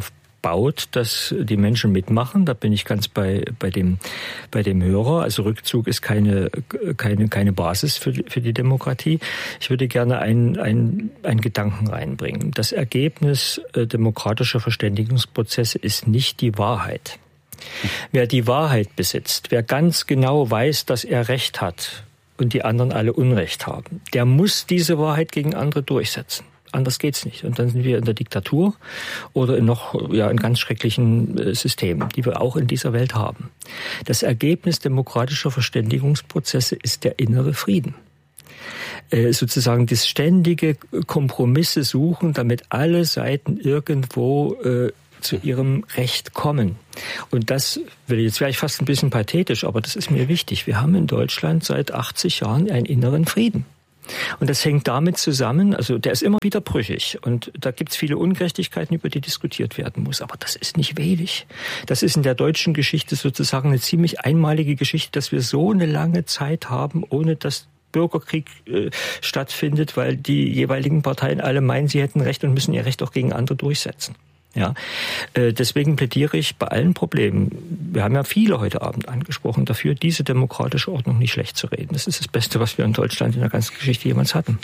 baut, dass die Menschen mitmachen. Da bin ich ganz bei, bei dem, bei dem Hörer. Also Rückzug ist keine, keine, keine Basis für, für die Demokratie. Ich würde gerne einen, einen, einen Gedanken reinbringen. Das Ergebnis äh, demokratischer Verständigungsprozesse ist nicht die Wahrheit. Wer die Wahrheit besitzt, wer ganz genau weiß, dass er Recht hat und die anderen alle Unrecht haben, der muss diese Wahrheit gegen andere durchsetzen. Anders geht's nicht. Und dann sind wir in der Diktatur oder in noch ja in ganz schrecklichen äh, Systemen, die wir auch in dieser Welt haben. Das Ergebnis demokratischer Verständigungsprozesse ist der innere Frieden. Äh, sozusagen das ständige Kompromisse suchen, damit alle Seiten irgendwo äh, zu ihrem Recht kommen. Und das, jetzt wäre ich fast ein bisschen pathetisch, aber das ist mir wichtig. Wir haben in Deutschland seit achtzig Jahren einen inneren Frieden. Und das hängt damit zusammen, also der ist immer wieder brüchig und da gibt es viele Ungerechtigkeiten, über die diskutiert werden muss. Aber das ist nicht wenig. Das ist in der deutschen Geschichte sozusagen eine ziemlich einmalige Geschichte, dass wir so eine lange Zeit haben, ohne dass Bürgerkrieg äh, stattfindet, weil die jeweiligen Parteien alle meinen, sie hätten Recht und müssen ihr Recht auch gegen andere durchsetzen. Ja, äh, deswegen plädiere ich bei allen Problemen, wir haben ja viele heute Abend angesprochen, dafür, diese demokratische Ordnung nicht schlecht zu reden. Das ist das Beste, was wir in Deutschland in der ganzen Geschichte jemals hatten.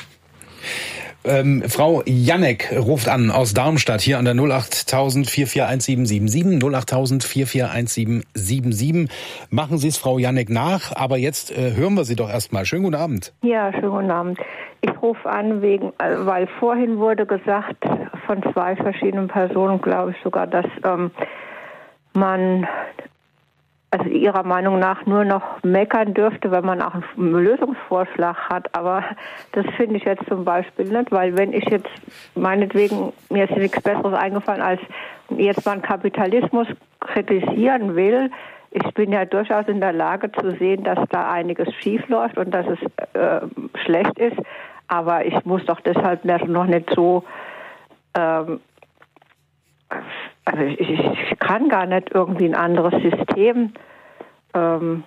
Ähm, Frau Janek ruft an aus Darmstadt hier an der null acht tausend vier vier eins sieben sieben sieben, null acht tausend vier vier eins sieben sieben sieben. Machen Sie es Frau Janek nach, aber jetzt äh, hören wir Sie doch erstmal. Schönen guten Abend. Ja, schönen guten Abend. Ich rufe an, wegen, weil vorhin wurde gesagt, von zwei verschiedenen Personen, glaube ich sogar, dass ähm, man also ihrer Meinung nach nur noch meckern dürfte, wenn man auch einen Lösungsvorschlag hat. Aber das finde ich jetzt zum Beispiel nicht, weil wenn ich jetzt meinetwegen, mir ist nichts Besseres eingefallen, als jetzt mal einen Kapitalismus kritisieren will, ich bin ja durchaus in der Lage zu sehen, dass da einiges schief läuft und dass es äh, schlecht ist. Aber ich muss doch deshalb noch nicht so, ähm, also ich, ich kann gar nicht irgendwie ein anderes System ähm,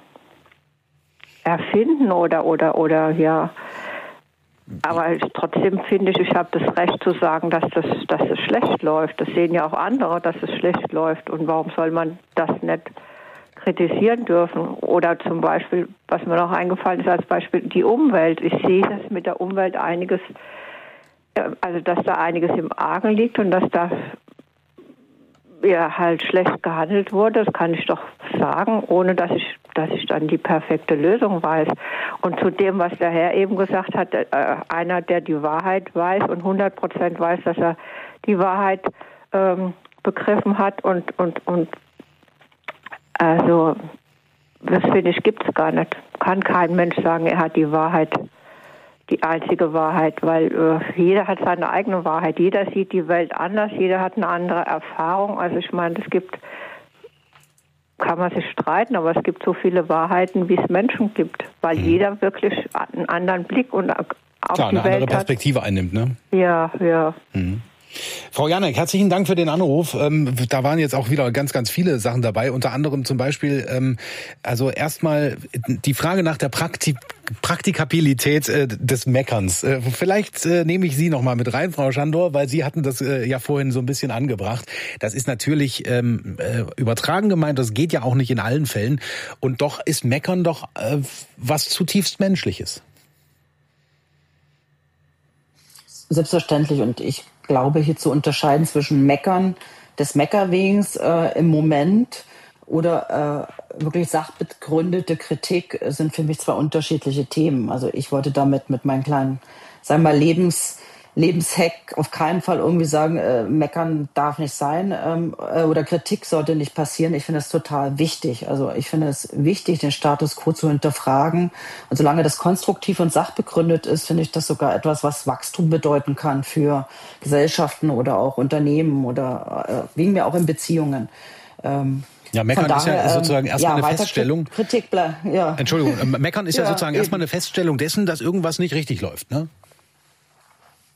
erfinden oder oder oder ja. Aber ich, trotzdem finde ich, ich habe das Recht zu sagen, dass das, dass es schlecht läuft. Das sehen ja auch andere, dass es schlecht läuft. Und warum soll man das nicht kritisieren dürfen? Oder zum Beispiel, was mir noch eingefallen ist als Beispiel, die Umwelt. Ich sehe, dass mit der Umwelt einiges, also dass da einiges im Argen liegt und dass da ja halt schlecht gehandelt wurde. Das kann ich doch sagen, ohne dass ich, dass ich dann die perfekte Lösung weiß. Und zu dem, was der Herr eben gesagt hat, äh, einer, der die Wahrheit weiß und hundert Prozent weiß, dass er die Wahrheit ähm, begriffen hat und und und also, das finde ich, gibt es gar nicht. Kann kein Mensch sagen, er hat die Wahrheit, die einzige Wahrheit, weil äh, jeder hat seine eigene Wahrheit. Jeder sieht die Welt anders, jeder hat eine andere Erfahrung. Also ich meine, es gibt, kann man sich streiten, aber es gibt so viele Wahrheiten, wie es Menschen gibt, weil mhm. jeder wirklich einen anderen Blick und auf Klar, die eine Welt andere Perspektive hat. einnimmt, ne? Ja, ja. Mhm. Frau Janek, herzlichen Dank für den Anruf. Ähm, da waren jetzt auch wieder ganz, ganz viele Sachen dabei. Unter anderem zum Beispiel, ähm, also erstmal die Frage nach der Praktik- Praktikabilität äh, des Meckerns. Äh, vielleicht äh, nehme ich Sie noch mal mit rein, Frau Schandor, weil Sie hatten das äh, ja vorhin so ein bisschen angebracht. Das ist natürlich ähm, äh, übertragen gemeint. Das geht ja auch nicht in allen Fällen. Und doch ist Meckern doch äh, was zutiefst Menschliches. Selbstverständlich. Und ich glaube, hier zu unterscheiden zwischen Meckern des Meckerwegens äh, im Moment oder äh, wirklich sachbegründete Kritik sind für mich zwei unterschiedliche Themen. Also ich wollte damit mit meinen kleinen, sagen wir mal, Lebens Lebenshack auf keinen Fall irgendwie sagen, äh, meckern darf nicht sein ähm, äh, oder Kritik sollte nicht passieren. Ich finde das total wichtig. Also ich finde es wichtig, den Status quo zu hinterfragen. Und solange das konstruktiv und sachbegründet ist, finde ich das sogar etwas, was Wachstum bedeuten kann für Gesellschaften oder auch Unternehmen oder äh, wegen mir auch in Beziehungen. Ähm, Ja, meckern daher, ist ja sozusagen erstmal ja, eine Feststellung. Kritik, ja. Entschuldigung, meckern ist ja, ja sozusagen eben. erstmal eine Feststellung dessen, dass irgendwas nicht richtig läuft, ne?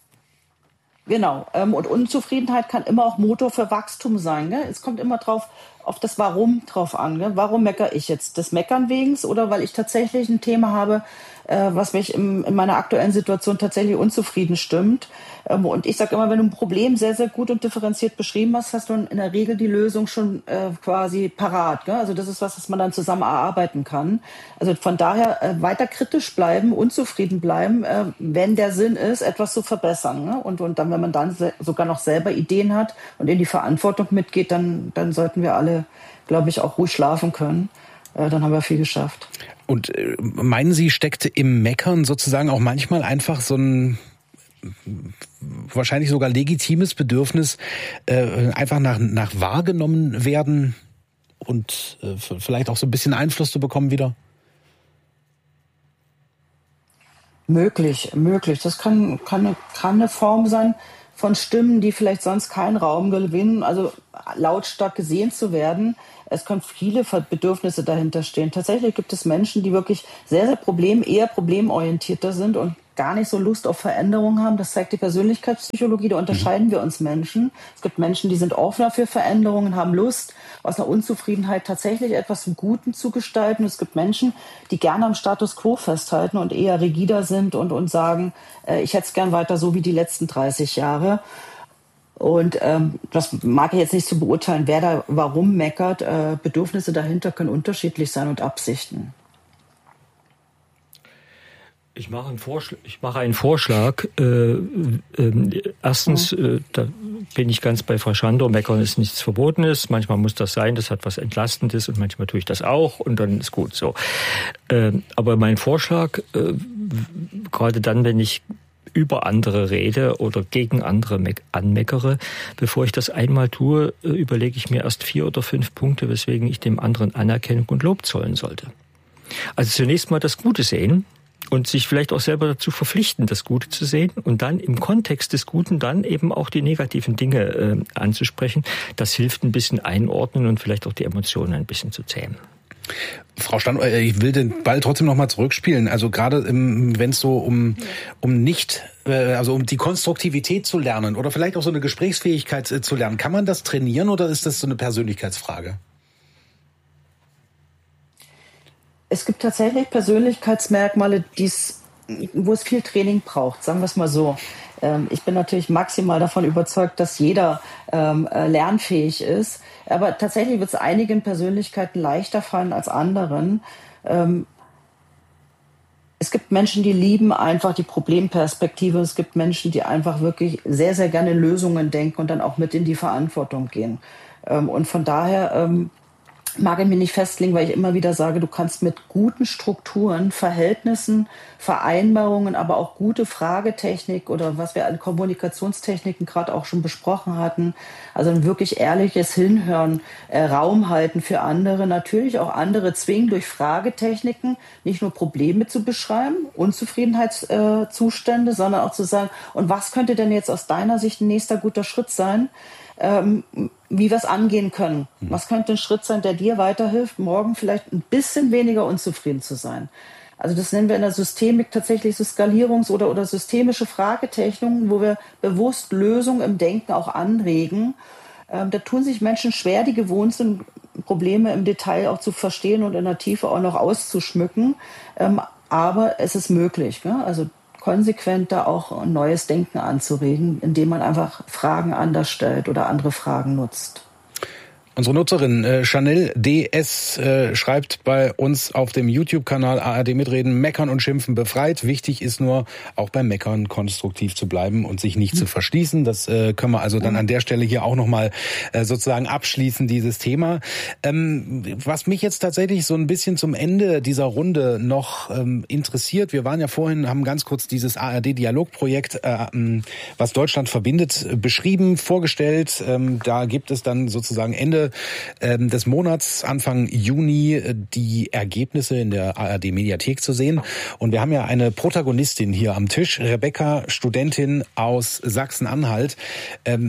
Genau. Und Unzufriedenheit kann immer auch Motor für Wachstum sein. Ne? Es kommt immer drauf auf das Warum drauf an. Ne? Warum meckere ich jetzt? Des Meckern wegens oder weil ich tatsächlich ein Thema habe, äh, was mich im, in meiner aktuellen Situation tatsächlich unzufrieden stimmt. Ähm, und ich sage immer, wenn du ein Problem sehr, sehr gut und differenziert beschrieben hast, hast du in der Regel die Lösung schon äh, quasi parat. Ne? Also das ist was, was man dann zusammen erarbeiten kann. Also von daher äh, weiter kritisch bleiben, unzufrieden bleiben, äh, wenn der Sinn ist, etwas zu verbessern. Ne? Und, und dann, wenn man dann se- sogar noch selber Ideen hat und in die Verantwortung mitgeht, dann, dann sollten wir alle, glaube ich, auch ruhig schlafen können. Äh, dann haben wir viel geschafft. Und äh, meinen Sie, steckt im Meckern sozusagen auch manchmal einfach so ein wahrscheinlich sogar legitimes Bedürfnis, äh, einfach nach, nach wahrgenommen werden und äh, vielleicht auch so ein bisschen Einfluss zu bekommen wieder? Möglich, möglich. Das kann, kann, kann eine Form sein von Stimmen, die vielleicht sonst keinen Raum gewinnen, also lautstark gesehen zu werden. Es können viele Bedürfnisse dahinter stehen. Tatsächlich gibt es Menschen, die wirklich sehr, sehr problem, eher problemorientierter sind und gar nicht so Lust auf Veränderung haben. Das zeigt die Persönlichkeitspsychologie. Da unterscheiden wir uns Menschen. Es gibt Menschen, die sind offener für Veränderungen, haben Lust, aus einer Unzufriedenheit tatsächlich etwas zum Guten zu gestalten. Es gibt Menschen, die gerne am Status quo festhalten und eher rigider sind und, und sagen, äh, ich hätte es gern weiter so wie die letzten dreißig Jahre. Und ähm, das mag ich jetzt nicht zu beurteilen, wer da warum meckert. Äh, Bedürfnisse dahinter können unterschiedlich sein und Absichten. Ich mache einen Vorschlag. Ich mache einen Vorschlag. Äh, äh, erstens, äh, da bin ich ganz bei Frau Schandor. Meckern ist nichts Verbotenes. Manchmal muss das sein. Das hat was Entlastendes und manchmal tue ich das auch und dann ist gut so. Äh, aber mein Vorschlag, äh, gerade dann, wenn ich über andere rede oder gegen andere anmeckere, bevor ich das einmal tue, äh, überlege ich mir erst vier oder fünf Punkte, weswegen ich dem anderen Anerkennung und Lob zollen sollte. Also zunächst mal das Gute sehen. Und sich vielleicht auch selber dazu verpflichten, das Gute zu sehen und dann im Kontext des Guten dann eben auch die negativen Dinge äh, anzusprechen. Das hilft ein bisschen einordnen und vielleicht auch die Emotionen ein bisschen zu zähmen. Frau Stand, ich will den Ball trotzdem noch mal zurückspielen. Also gerade wenn es so um um nicht, also um die Konstruktivität zu lernen oder vielleicht auch so eine Gesprächsfähigkeit zu lernen, kann man das trainieren oder ist das so eine Persönlichkeitsfrage? Es gibt tatsächlich Persönlichkeitsmerkmale, die's, wo es viel Training braucht, sagen wir es mal so. Ähm, ich bin natürlich maximal davon überzeugt, dass jeder ähm, lernfähig ist. Aber tatsächlich wird es einigen Persönlichkeiten leichter fallen als anderen. Ähm, es gibt Menschen, die lieben einfach die Problemperspektive. Es gibt Menschen, die einfach wirklich sehr, sehr gerne Lösungen denken und dann auch mit in die Verantwortung gehen. Ähm, und von daher ähm, mag ich mich nicht festlegen, weil ich immer wieder sage, du kannst mit guten Strukturen, Verhältnissen, Vereinbarungen, aber auch gute Fragetechnik oder was wir an Kommunikationstechniken gerade auch schon besprochen hatten, also ein wirklich ehrliches Hinhören, äh, Raum halten für andere, natürlich auch andere zwingen durch Fragetechniken nicht nur Probleme zu beschreiben, Unzufriedenheitszustände, äh, sondern auch zu sagen, und was könnte denn jetzt aus deiner Sicht ein nächster guter Schritt sein, Ähm, wie wir es angehen können. Was könnte ein Schritt sein, der dir weiterhilft, morgen vielleicht ein bisschen weniger unzufrieden zu sein? Also das nennen wir in der Systemik tatsächlich so Skalierungs- oder, oder systemische Fragetechniken, wo wir bewusst Lösungen im Denken auch anregen. Ähm, da tun sich Menschen schwer, die gewohnt sind, Probleme im Detail auch zu verstehen und in der Tiefe auch noch auszuschmücken. Ähm, aber es ist möglich, ne? Also konsequent da auch ein neues Denken anzuregen, indem man einfach Fragen anders stellt oder andere Fragen nutzt. Unsere Nutzerin äh, Chanel D S äh, schreibt bei uns auf dem YouTube-Kanal A R D Mitreden, Meckern und Schimpfen befreit. Wichtig ist nur, auch beim Meckern konstruktiv zu bleiben und sich nicht mhm. zu verschließen. Das äh, können wir also dann an der Stelle hier auch nochmal äh, sozusagen abschließen, dieses Thema. Ähm, was mich jetzt tatsächlich so ein bisschen zum Ende dieser Runde noch ähm, interessiert, wir waren ja vorhin, haben ganz kurz dieses A R D-Dialogprojekt, äh, was Deutschland verbindet, beschrieben, vorgestellt. Ähm, da gibt es dann sozusagen Ende des Monats, Anfang Juni, die Ergebnisse in der A R D-Mediathek zu sehen. Und wir haben ja eine Protagonistin hier am Tisch, Rebecca, Studentin aus Sachsen-Anhalt. Ähm,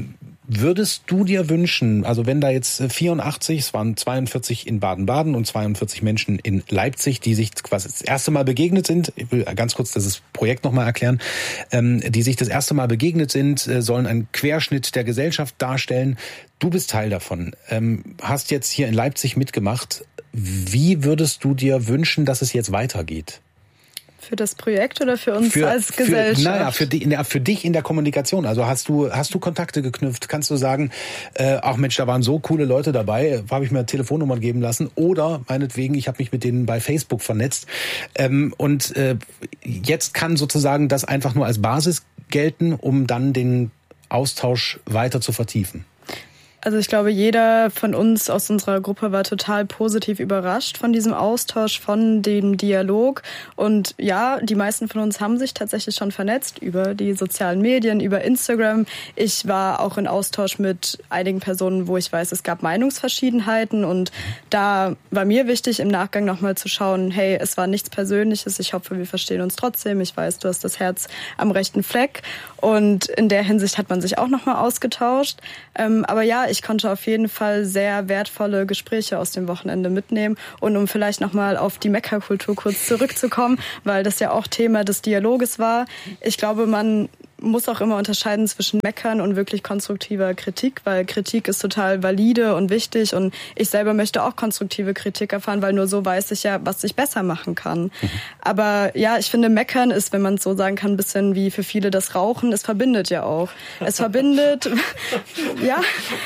Würdest du dir wünschen, also wenn da jetzt vierundachtzig, es waren zweiundvierzig in Baden-Baden und zweiundvierzig Menschen in Leipzig, die sich quasi das erste Mal begegnet sind, ich will ganz kurz das Projekt nochmal erklären, ähm, die sich das erste Mal begegnet sind, äh, sollen einen Querschnitt der Gesellschaft darstellen. Du bist Teil davon, ähm, hast jetzt hier in Leipzig mitgemacht. Wie würdest du dir wünschen, dass es jetzt weitergeht? Für das Projekt oder für uns für, als Gesellschaft? Für, naja, für, die, für dich in der Kommunikation. Also hast du hast du Kontakte geknüpft? Kannst du sagen, äh, ach Mensch, da waren so coole Leute dabei, habe ich mir Telefonnummern geben lassen? Oder meinetwegen, ich habe mich mit denen bei Facebook vernetzt. Ähm, und äh, jetzt kann sozusagen das einfach nur als Basis gelten, um dann den Austausch weiter zu vertiefen. Also ich glaube, jeder von uns aus unserer Gruppe war total positiv überrascht von diesem Austausch, von dem Dialog. Und ja, die meisten von uns haben sich tatsächlich schon vernetzt über die sozialen Medien, über Instagram. Ich war auch in Austausch mit einigen Personen, wo ich weiß, es gab Meinungsverschiedenheiten. Und da war mir wichtig, im Nachgang nochmal zu schauen, hey, es war nichts Persönliches. Ich hoffe, wir verstehen uns trotzdem. Ich weiß, du hast das Herz am rechten Fleck. Und in der Hinsicht hat man sich auch nochmal ausgetauscht. Ähm, aber ja, ich konnte auf jeden Fall sehr wertvolle Gespräche aus dem Wochenende mitnehmen. Und um vielleicht nochmal auf die Meckerkultur kurz zurückzukommen, weil das ja auch Thema des Dialoges war. Ich glaube, man muss auch immer unterscheiden zwischen Meckern und wirklich konstruktiver Kritik, weil Kritik ist total valide und wichtig und ich selber möchte auch konstruktive Kritik erfahren, weil nur so weiß ich ja, was ich besser machen kann. Mhm. Aber ja, ich finde, Meckern ist, wenn man es so sagen kann, ein bisschen wie für viele das Rauchen. Es verbindet ja auch. Es verbindet, ja,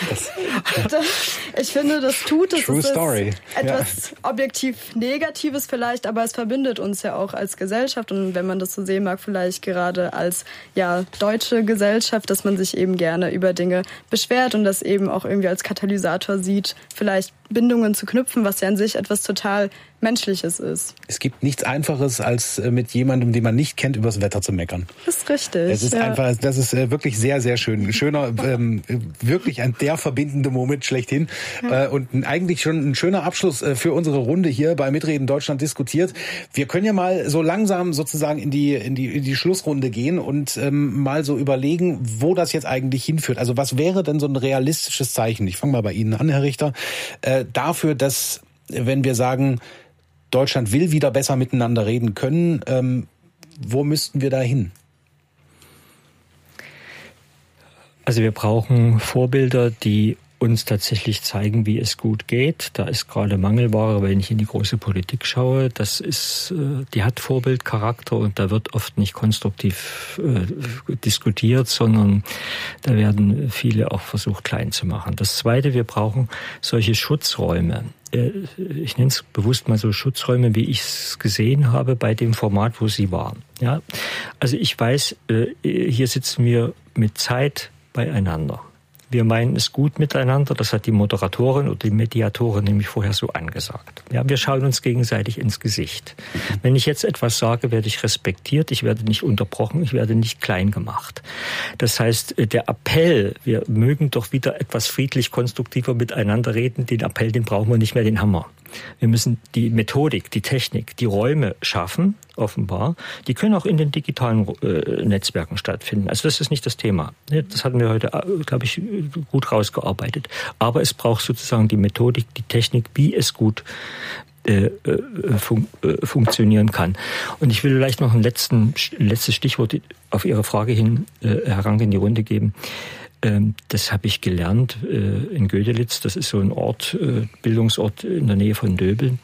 das, ich finde, das tut es. True es story. Etwas ja. objektiv Negatives vielleicht, aber es verbindet uns ja auch als Gesellschaft und wenn man das so sehen mag, vielleicht gerade als, ja, deutsche Gesellschaft, dass man sich eben gerne über Dinge beschwert und das eben auch irgendwie als Katalysator sieht, vielleicht Bindungen zu knüpfen, was ja an sich etwas total Menschliches ist. Es gibt nichts Einfaches, als mit jemandem, den man nicht kennt, über das Wetter zu meckern. Das ist richtig. Es ist ja. einfach, das ist wirklich sehr, sehr schön. Schöner, ähm, wirklich ein der verbindende Moment schlechthin. Ja. Äh, und eigentlich schon ein schöner Abschluss äh, für unsere Runde hier bei Mitreden Deutschland diskutiert. Wir können ja mal so langsam sozusagen in die, in die, in die Schlussrunde gehen und ähm, mal so überlegen, wo das jetzt eigentlich hinführt. Also was wäre denn so ein realistisches Zeichen? Ich fange mal bei Ihnen an, Herr Richter. Äh, dafür, dass, wenn wir sagen, Deutschland will wieder besser miteinander reden können, ähm, wo müssten wir da hin? Also wir brauchen Vorbilder, die uns tatsächlich zeigen, wie es gut geht. Da ist gerade Mangelware, wenn ich in die große Politik schaue. Das ist, die hat Vorbildcharakter und da wird oft nicht konstruktiv äh, diskutiert, sondern da werden viele auch versucht, klein zu machen. Das Zweite, wir brauchen solche Schutzräume. Ich nenne es bewusst mal so Schutzräume, wie ich es gesehen habe bei dem Format, wo Sie waren. Ja, also ich weiß, hier sitzen wir mit Zeit beieinander. Wir meinen es gut miteinander, das hat die Moderatorin oder die Mediatorin nämlich vorher so angesagt. Ja, wir schauen uns gegenseitig ins Gesicht. Wenn ich jetzt etwas sage, werde ich respektiert, ich werde nicht unterbrochen, ich werde nicht klein gemacht. Das heißt, der Appell, wir mögen doch wieder etwas friedlich konstruktiver miteinander reden, den Appell, den brauchen wir nicht mehr, den Hammer. Wir müssen die Methodik, die Technik, die Räume schaffen, offenbar. Die können auch in den digitalen äh, Netzwerken stattfinden. Also das ist nicht das Thema. Das hatten wir heute, glaube ich, gut rausgearbeitet. Aber es braucht sozusagen die Methodik, die Technik, wie es gut äh, fun- äh, funktionieren kann. Und ich will vielleicht noch ein, letzten, ein letztes Stichwort auf Ihre Frage hin, äh, Herr Ranke, in die Runde geben. Das habe ich gelernt in Gödelitz. Das ist so ein Ort, Bildungsort in der Nähe von Döbeln.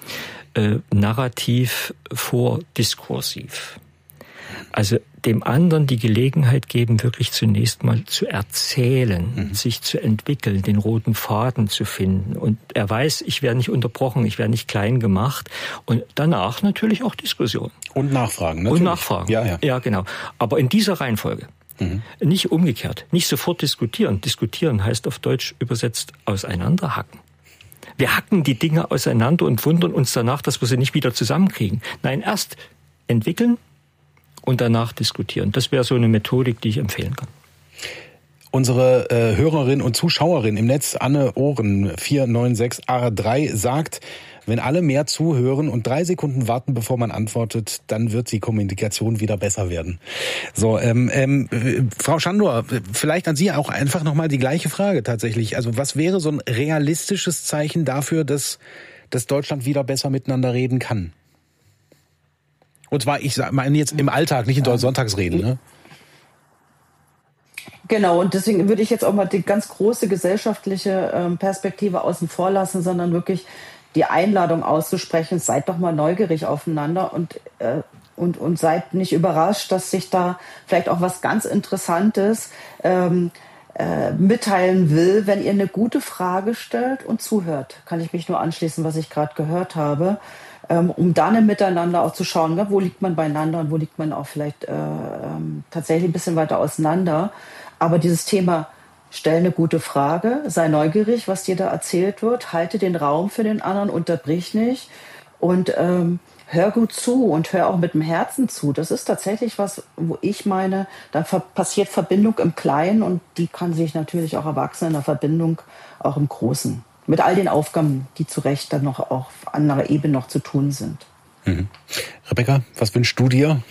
Narrativ vor diskursiv. Also dem anderen die Gelegenheit geben, wirklich zunächst mal zu erzählen, mhm. sich zu entwickeln, den roten Faden zu finden. Und er weiß, ich werde nicht unterbrochen, ich werde nicht klein gemacht. Und danach natürlich auch Diskussion. Und Nachfragen, natürlich. Und Nachfragen, ja, ja. ja genau. Aber in dieser Reihenfolge. Mhm. Nicht umgekehrt, nicht sofort diskutieren. Diskutieren heißt auf Deutsch übersetzt auseinanderhacken. Wir hacken die Dinge auseinander und wundern uns danach, dass wir sie nicht wieder zusammenkriegen. Nein, erst entwickeln und danach diskutieren. Das wäre so eine Methodik, die ich empfehlen kann. Unsere äh, Hörerin und Zuschauerin im Netz, Anne Ohren vier neun sechs A drei, sagt, Wenn alle mehr zuhören und drei Sekunden warten, bevor man antwortet, dann wird die Kommunikation wieder besser werden. So, ähm, ähm, Frau Schandor, vielleicht an Sie auch einfach nochmal die gleiche Frage tatsächlich. Also was wäre so ein realistisches Zeichen dafür, dass, dass Deutschland wieder besser miteinander reden kann? Und zwar, ich meine jetzt im Alltag, nicht in ja. Sonntagsreden, ne? Genau, und deswegen würde ich jetzt auch mal die ganz große gesellschaftliche ähm, Perspektive außen vor lassen, sondern wirklich die Einladung auszusprechen, seid doch mal neugierig aufeinander und, äh, und, und seid nicht überrascht, dass sich da vielleicht auch was ganz Interessantes ähm, äh, mitteilen will, wenn ihr eine gute Frage stellt und zuhört. Kann ich mich nur anschließen, was ich gerade gehört habe, ähm, um dann im Miteinander auch zu schauen, ne, wo liegt man beieinander und wo liegt man auch vielleicht äh, ähm, tatsächlich ein bisschen weiter auseinander. Aber dieses Thema, stell eine gute Frage, sei neugierig, was dir da erzählt wird, halte den Raum für den anderen, unterbrich nicht und ähm, hör gut zu und hör auch mit dem Herzen zu. Das ist tatsächlich was, wo ich meine, da passiert Verbindung im Kleinen und die kann sich natürlich auch erwachsen in der Verbindung auch im Großen. Mit all den Aufgaben, die zu Recht dann noch auch auf anderer Ebene noch zu tun sind. Mhm. Rebecca, was wünschst du dir?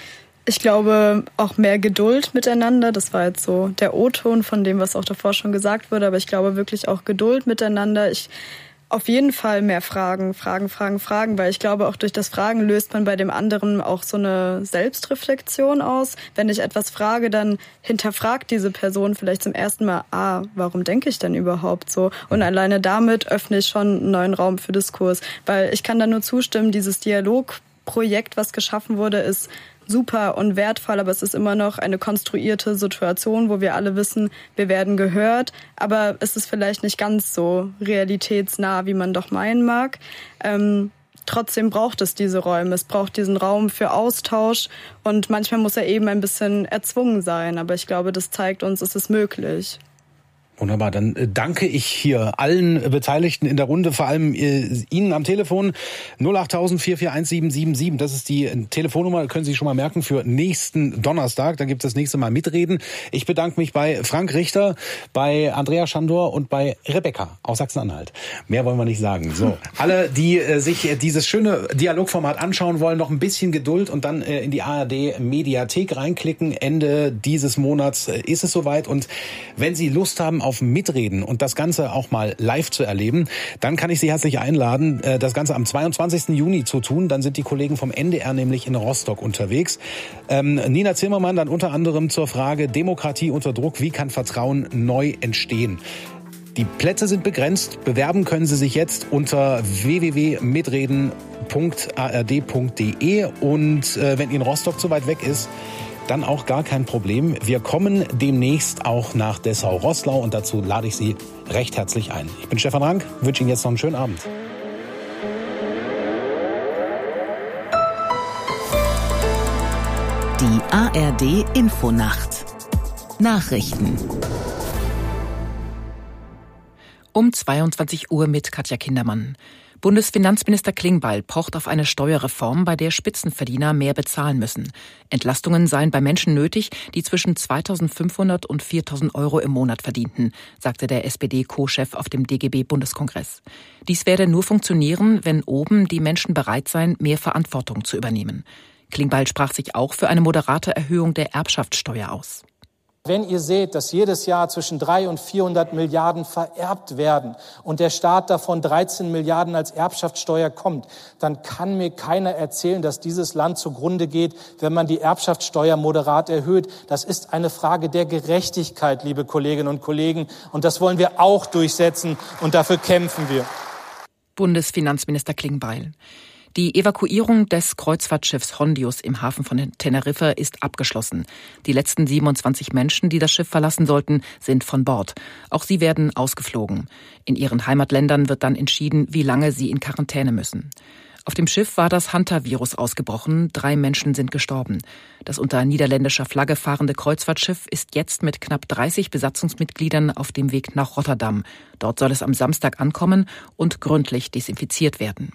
Ich glaube, auch mehr Geduld miteinander. Das war jetzt so der O-Ton von dem, was auch davor schon gesagt wurde. Aber ich glaube wirklich auch Geduld miteinander. Ich auf jeden Fall mehr Fragen, Fragen, Fragen, Fragen. Weil ich glaube, auch durch das Fragen löst man bei dem anderen auch so eine Selbstreflexion aus. Wenn ich etwas frage, dann hinterfragt diese Person vielleicht zum ersten Mal, ah, warum denke ich denn überhaupt so? Und alleine damit öffne ich schon einen neuen Raum für Diskurs. Weil ich kann da nur zustimmen, dieses Dialogprojekt, was geschaffen wurde, ist super und wertvoll, aber es ist immer noch eine konstruierte Situation, wo wir alle wissen, wir werden gehört, aber es ist vielleicht nicht ganz so realitätsnah, wie man doch meinen mag. Ähm, trotzdem braucht es diese Räume, es braucht diesen Raum für Austausch und manchmal muss er eben ein bisschen erzwungen sein, aber ich glaube, das zeigt uns, es ist möglich. Wunderbar, dann danke ich hier allen Beteiligten in der Runde, vor allem äh, Ihnen am Telefon. null acht tausend vier vier eins sieben sieben sieben, das ist die Telefonnummer, können Sie sich schon mal merken für nächsten Donnerstag. Dann gibt es das nächste Mal Mitreden. Ich bedanke mich bei Frank Richter, bei Andrea Schandor und bei Rebecca aus Sachsen-Anhalt. Mehr wollen wir nicht sagen. So, alle, die äh, sich äh, dieses schöne Dialogformat anschauen wollen, noch ein bisschen Geduld und dann äh, in die A R D-Mediathek reinklicken. Ende dieses Monats äh, ist es soweit. Und wenn Sie Lust haben auf Mitreden und das Ganze auch mal live zu erleben, dann kann ich Sie herzlich einladen, das Ganze am zweiundzwanzigsten Juni zu tun. Dann sind die Kollegen vom N D R nämlich in Rostock unterwegs. Ähm, Nina Zimmermann dann unter anderem zur Frage Demokratie unter Druck, wie kann Vertrauen neu entstehen? Die Plätze sind begrenzt. Bewerben können Sie sich jetzt unter w w w punkt mitreden punkt a r d punkt d e und äh, wenn Ihnen Rostock zu weit weg ist, dann auch gar kein Problem. Wir kommen demnächst auch nach Dessau-Roßlau und dazu lade ich Sie recht herzlich ein. Ich bin Stefan Rank, wünsche Ihnen jetzt noch einen schönen Abend. Die A R D Infonacht. Nachrichten. Um zweiundzwanzig Uhr mit Katja Kindermann. Bundesfinanzminister Klingbeil pocht auf eine Steuerreform, bei der Spitzenverdiener mehr bezahlen müssen. Entlastungen seien bei Menschen nötig, die zwischen zweitausendfünfhundert und viertausend Euro im Monat verdienten, sagte der S P D-Co-Chef auf dem D G B-Bundeskongress. Dies werde nur funktionieren, wenn oben die Menschen bereit seien, mehr Verantwortung zu übernehmen. Klingbeil sprach sich auch für eine moderate Erhöhung der Erbschaftssteuer aus. Wenn ihr seht, dass jedes Jahr zwischen dreihundert und vierhundert Milliarden vererbt werden und der Staat davon dreizehn Milliarden als Erbschaftssteuer kommt, dann kann mir keiner erzählen, dass dieses Land zugrunde geht, wenn man die Erbschaftssteuer moderat erhöht. Das ist eine Frage der Gerechtigkeit, liebe Kolleginnen und Kollegen. Und das wollen wir auch durchsetzen und dafür kämpfen wir. Bundesfinanzminister Klingbeil. Die Evakuierung des Kreuzfahrtschiffs Hondius im Hafen von Teneriffa ist abgeschlossen. Die letzten siebenundzwanzig Menschen, die das Schiff verlassen sollten, sind von Bord. Auch sie werden ausgeflogen. In ihren Heimatländern wird dann entschieden, wie lange sie in Quarantäne müssen. Auf dem Schiff war das Hantavirus ausgebrochen. Drei Menschen sind gestorben. Das unter niederländischer Flagge fahrende Kreuzfahrtschiff ist jetzt mit knapp dreißig Besatzungsmitgliedern auf dem Weg nach Rotterdam. Dort soll es am Samstag ankommen und gründlich desinfiziert werden.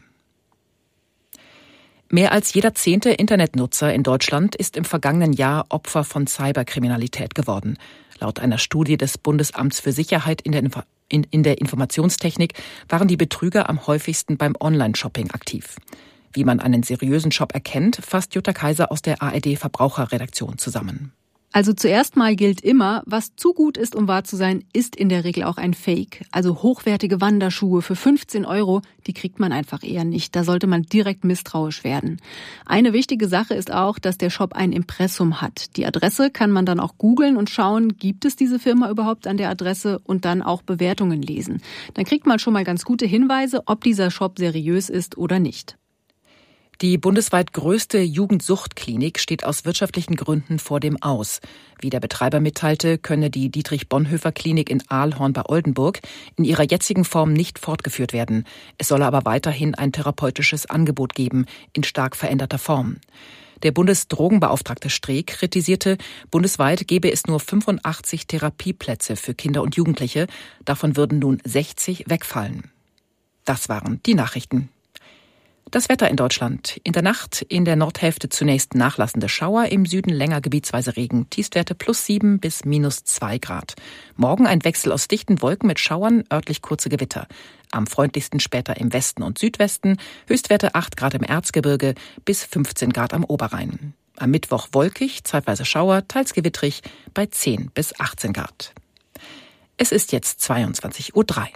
Mehr als jeder zehnte Internetnutzer in Deutschland ist im vergangenen Jahr Opfer von Cyberkriminalität geworden. Laut einer Studie des Bundesamts für Sicherheit in der In, in der Informationstechnik waren die Betrüger am häufigsten beim Online-Shopping aktiv. Wie man einen seriösen Shop erkennt, fasst Jutta Kaiser aus der A R D-Verbraucherredaktion zusammen. Also zuerst mal gilt immer, was zu gut ist, um wahr zu sein, ist in der Regel auch ein Fake. Also hochwertige Wanderschuhe für fünfzehn Euro, die kriegt man einfach eher nicht. Da sollte man direkt misstrauisch werden. Eine wichtige Sache ist auch, dass der Shop ein Impressum hat. Die Adresse kann man dann auch googeln und schauen, gibt es diese Firma überhaupt an der Adresse, und dann auch Bewertungen lesen. Dann kriegt man schon mal ganz gute Hinweise, ob dieser Shop seriös ist oder nicht. Die bundesweit größte Jugendsuchtklinik steht aus wirtschaftlichen Gründen vor dem Aus. Wie der Betreiber mitteilte, könne die Dietrich-Bonhoeffer-Klinik in Aalhorn bei Oldenburg in ihrer jetzigen Form nicht fortgeführt werden. Es solle aber weiterhin ein therapeutisches Angebot geben, in stark veränderter Form. Der Bundesdrogenbeauftragte Streeck kritisierte, bundesweit gebe es nur fünfundachtzig Therapieplätze für Kinder und Jugendliche. Davon würden nun sechzig wegfallen. Das waren die Nachrichten. Das Wetter in Deutschland. In der Nacht in der Nordhälfte zunächst nachlassende Schauer, im Süden länger gebietsweise Regen. Tiefstwerte plus sieben bis minus zwei Grad. Morgen ein Wechsel aus dichten Wolken mit Schauern, örtlich kurze Gewitter. Am freundlichsten später im Westen und Südwesten. Höchstwerte acht Grad im Erzgebirge bis fünfzehn Grad am Oberrhein. Am Mittwoch wolkig, zeitweise Schauer, teils gewittrig bei zehn bis achtzehn Grad. Es ist jetzt zweiundzwanzig Uhr drei.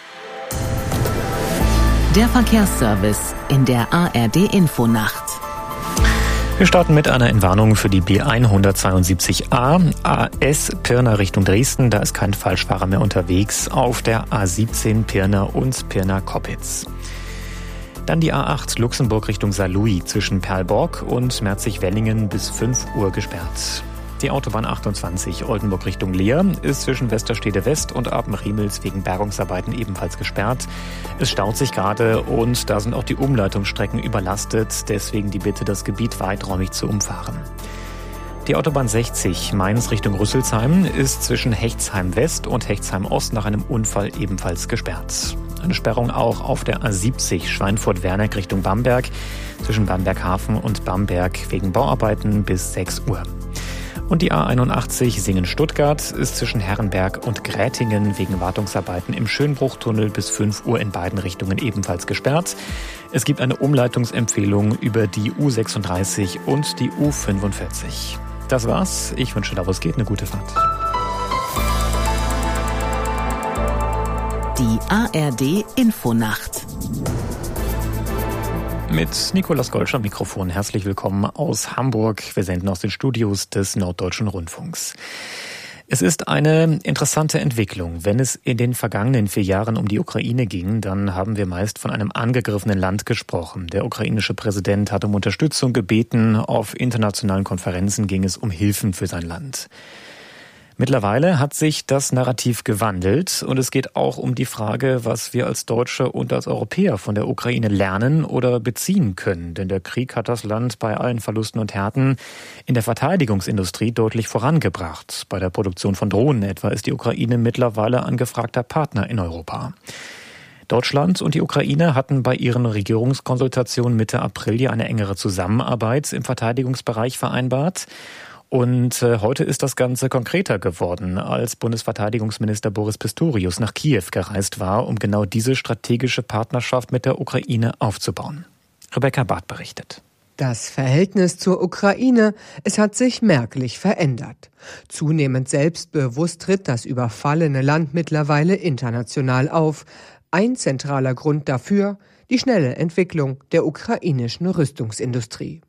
Der Verkehrsservice in der A R D-Infonacht. Wir starten mit einer Entwarnung für die B hundertzweiundsiebzig A, A S Pirna Richtung Dresden. Da ist kein Falschfahrer mehr unterwegs. Auf der A siebzehn Pirna und Pirna-Koppitz. Dann die A acht Luxemburg Richtung Saarlouis zwischen Perlborg und Merzig-Wellingen bis fünf Uhr gesperrt. Die Autobahn achtundzwanzig Oldenburg Richtung Leer ist zwischen Westerstede West und Apen-Riemels wegen Bergungsarbeiten ebenfalls gesperrt. Es staut sich gerade und da sind auch die Umleitungsstrecken überlastet. Deswegen die Bitte, das Gebiet weiträumig zu umfahren. Die Autobahn sechzig Mainz Richtung Rüsselsheim ist zwischen Hechtsheim West und Hechtsheim Ost nach einem Unfall ebenfalls gesperrt. Eine Sperrung auch auf der A siebzig Schweinfurt-Werneck Richtung Bamberg zwischen Bamberg-Hafen und Bamberg wegen Bauarbeiten bis sechs Uhr. Und die A einundachtzig Singen-Stuttgart ist zwischen Herrenberg und Grätingen wegen Wartungsarbeiten im Schönbruchtunnel bis fünf Uhr in beiden Richtungen ebenfalls gesperrt. Es gibt eine Umleitungsempfehlung über die U sechsunddreißig und die U fünfundvierzig. Das war's. Ich wünsche, da wo es geht, eine gute Fahrt. Die A R D-Infonacht. Mit Nikolaus Golsch am Mikrofon. Herzlich willkommen aus Hamburg. Wir senden aus den Studios des Norddeutschen Rundfunks. Es ist eine interessante Entwicklung. Wenn es in den vergangenen vier Jahren um die Ukraine ging, dann haben wir meist von einem angegriffenen Land gesprochen. Der ukrainische Präsident hat um Unterstützung gebeten. Auf internationalen Konferenzen ging es um Hilfen für sein Land. Mittlerweile hat sich das Narrativ gewandelt und es geht auch um die Frage, was wir als Deutsche und als Europäer von der Ukraine lernen oder beziehen können. Denn der Krieg hat das Land bei allen Verlusten und Härten in der Verteidigungsindustrie deutlich vorangebracht. Bei der Produktion von Drohnen etwa ist die Ukraine mittlerweile ein gefragter Partner in Europa. Deutschland und die Ukraine hatten bei ihren Regierungskonsultationen Mitte April ja eine engere Zusammenarbeit im Verteidigungsbereich vereinbart. Und äh, heute ist das Ganze konkreter geworden, als Bundesverteidigungsminister Boris Pistorius nach Kiew gereist war, um genau diese strategische Partnerschaft mit der Ukraine aufzubauen. Rebecca Barth berichtet. Das Verhältnis zur Ukraine, es hat sich merklich verändert. Zunehmend selbstbewusst tritt das überfallene Land mittlerweile international auf. Ein zentraler Grund dafür, die schnelle Entwicklung der ukrainischen Rüstungsindustrie.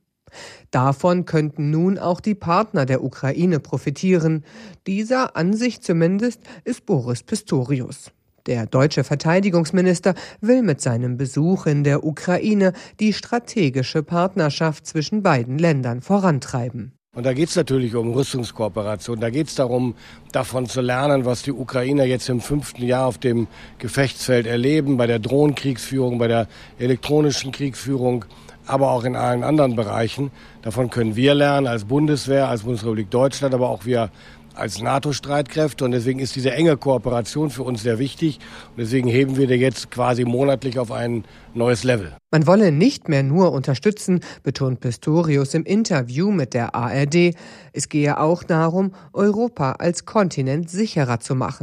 Davon könnten nun auch die Partner der Ukraine profitieren. Dieser Ansicht zumindest ist Boris Pistorius. Der deutsche Verteidigungsminister will mit seinem Besuch in der Ukraine die strategische Partnerschaft zwischen beiden Ländern vorantreiben. Und da geht es natürlich um Rüstungskooperation. Da geht es darum, davon zu lernen, was die Ukrainer jetzt im fünften Jahr auf dem Gefechtsfeld erleben, bei der Drohnenkriegsführung, bei der elektronischen Kriegsführung, aber auch in allen anderen Bereichen. Davon können wir lernen als Bundeswehr, als Bundesrepublik Deutschland, aber auch wir als NATO-Streitkräfte. Und deswegen ist diese enge Kooperation für uns sehr wichtig. Und deswegen heben wir die jetzt quasi monatlich auf ein neues Level. Man wolle nicht mehr nur unterstützen, betont Pistorius im Interview mit der A R D. Es gehe auch darum, Europa als Kontinent sicherer zu machen.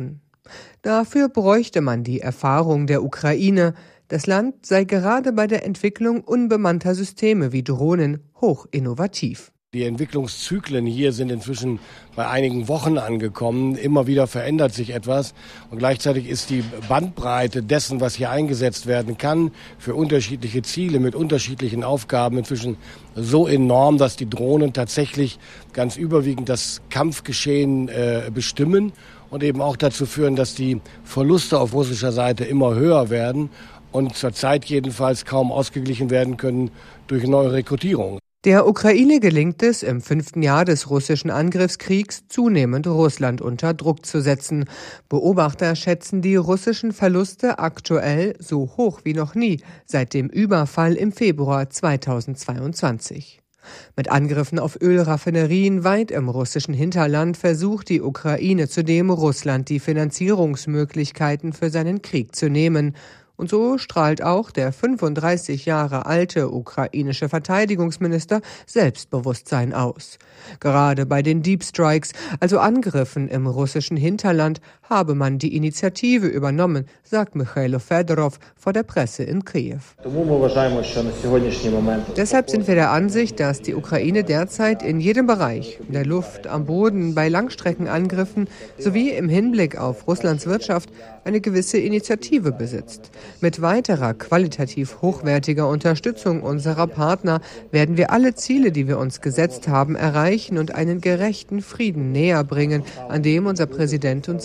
Dafür bräuchte man die Erfahrung der Ukraine. Das Land sei gerade bei der Entwicklung unbemannter Systeme wie Drohnen hoch innovativ. Die Entwicklungszyklen hier sind inzwischen bei einigen Wochen angekommen. Immer wieder verändert sich etwas. Und gleichzeitig ist die Bandbreite dessen, was hier eingesetzt werden kann, für unterschiedliche Ziele mit unterschiedlichen Aufgaben inzwischen so enorm, dass die Drohnen tatsächlich ganz überwiegend das Kampfgeschehen äh, bestimmen und eben auch dazu führen, dass die Verluste auf russischer Seite immer höher werden und zurzeit jedenfalls kaum ausgeglichen werden können durch neue Rekrutierungen. Der Ukraine gelingt es, im fünften Jahr des russischen Angriffskriegs zunehmend Russland unter Druck zu setzen. Beobachter schätzen die russischen Verluste aktuell so hoch wie noch nie seit dem Überfall im Februar zweitausendzweiundzwanzig. Mit Angriffen auf Ölraffinerien weit im russischen Hinterland versucht die Ukraine zudem, Russland die Finanzierungsmöglichkeiten für seinen Krieg zu nehmen. Und so strahlt auch der fünfunddreißig Jahre alte ukrainische Verteidigungsminister Selbstbewusstsein aus. Gerade bei den Deep Strikes, also Angriffen im russischen Hinterland, habe man die Initiative übernommen, sagt Michailo Fedorov vor der Presse in Kiew. Deshalb sind wir der Ansicht, dass die Ukraine derzeit in jedem Bereich, in der Luft, am Boden, bei Langstreckenangriffen sowie im Hinblick auf Russlands Wirtschaft eine gewisse Initiative besitzt. Mit weiterer qualitativ hochwertiger Unterstützung unserer Partner werden wir alle Ziele, die wir uns gesetzt haben, erreichen und einen gerechten Frieden näher bringen, an dem unser Präsident und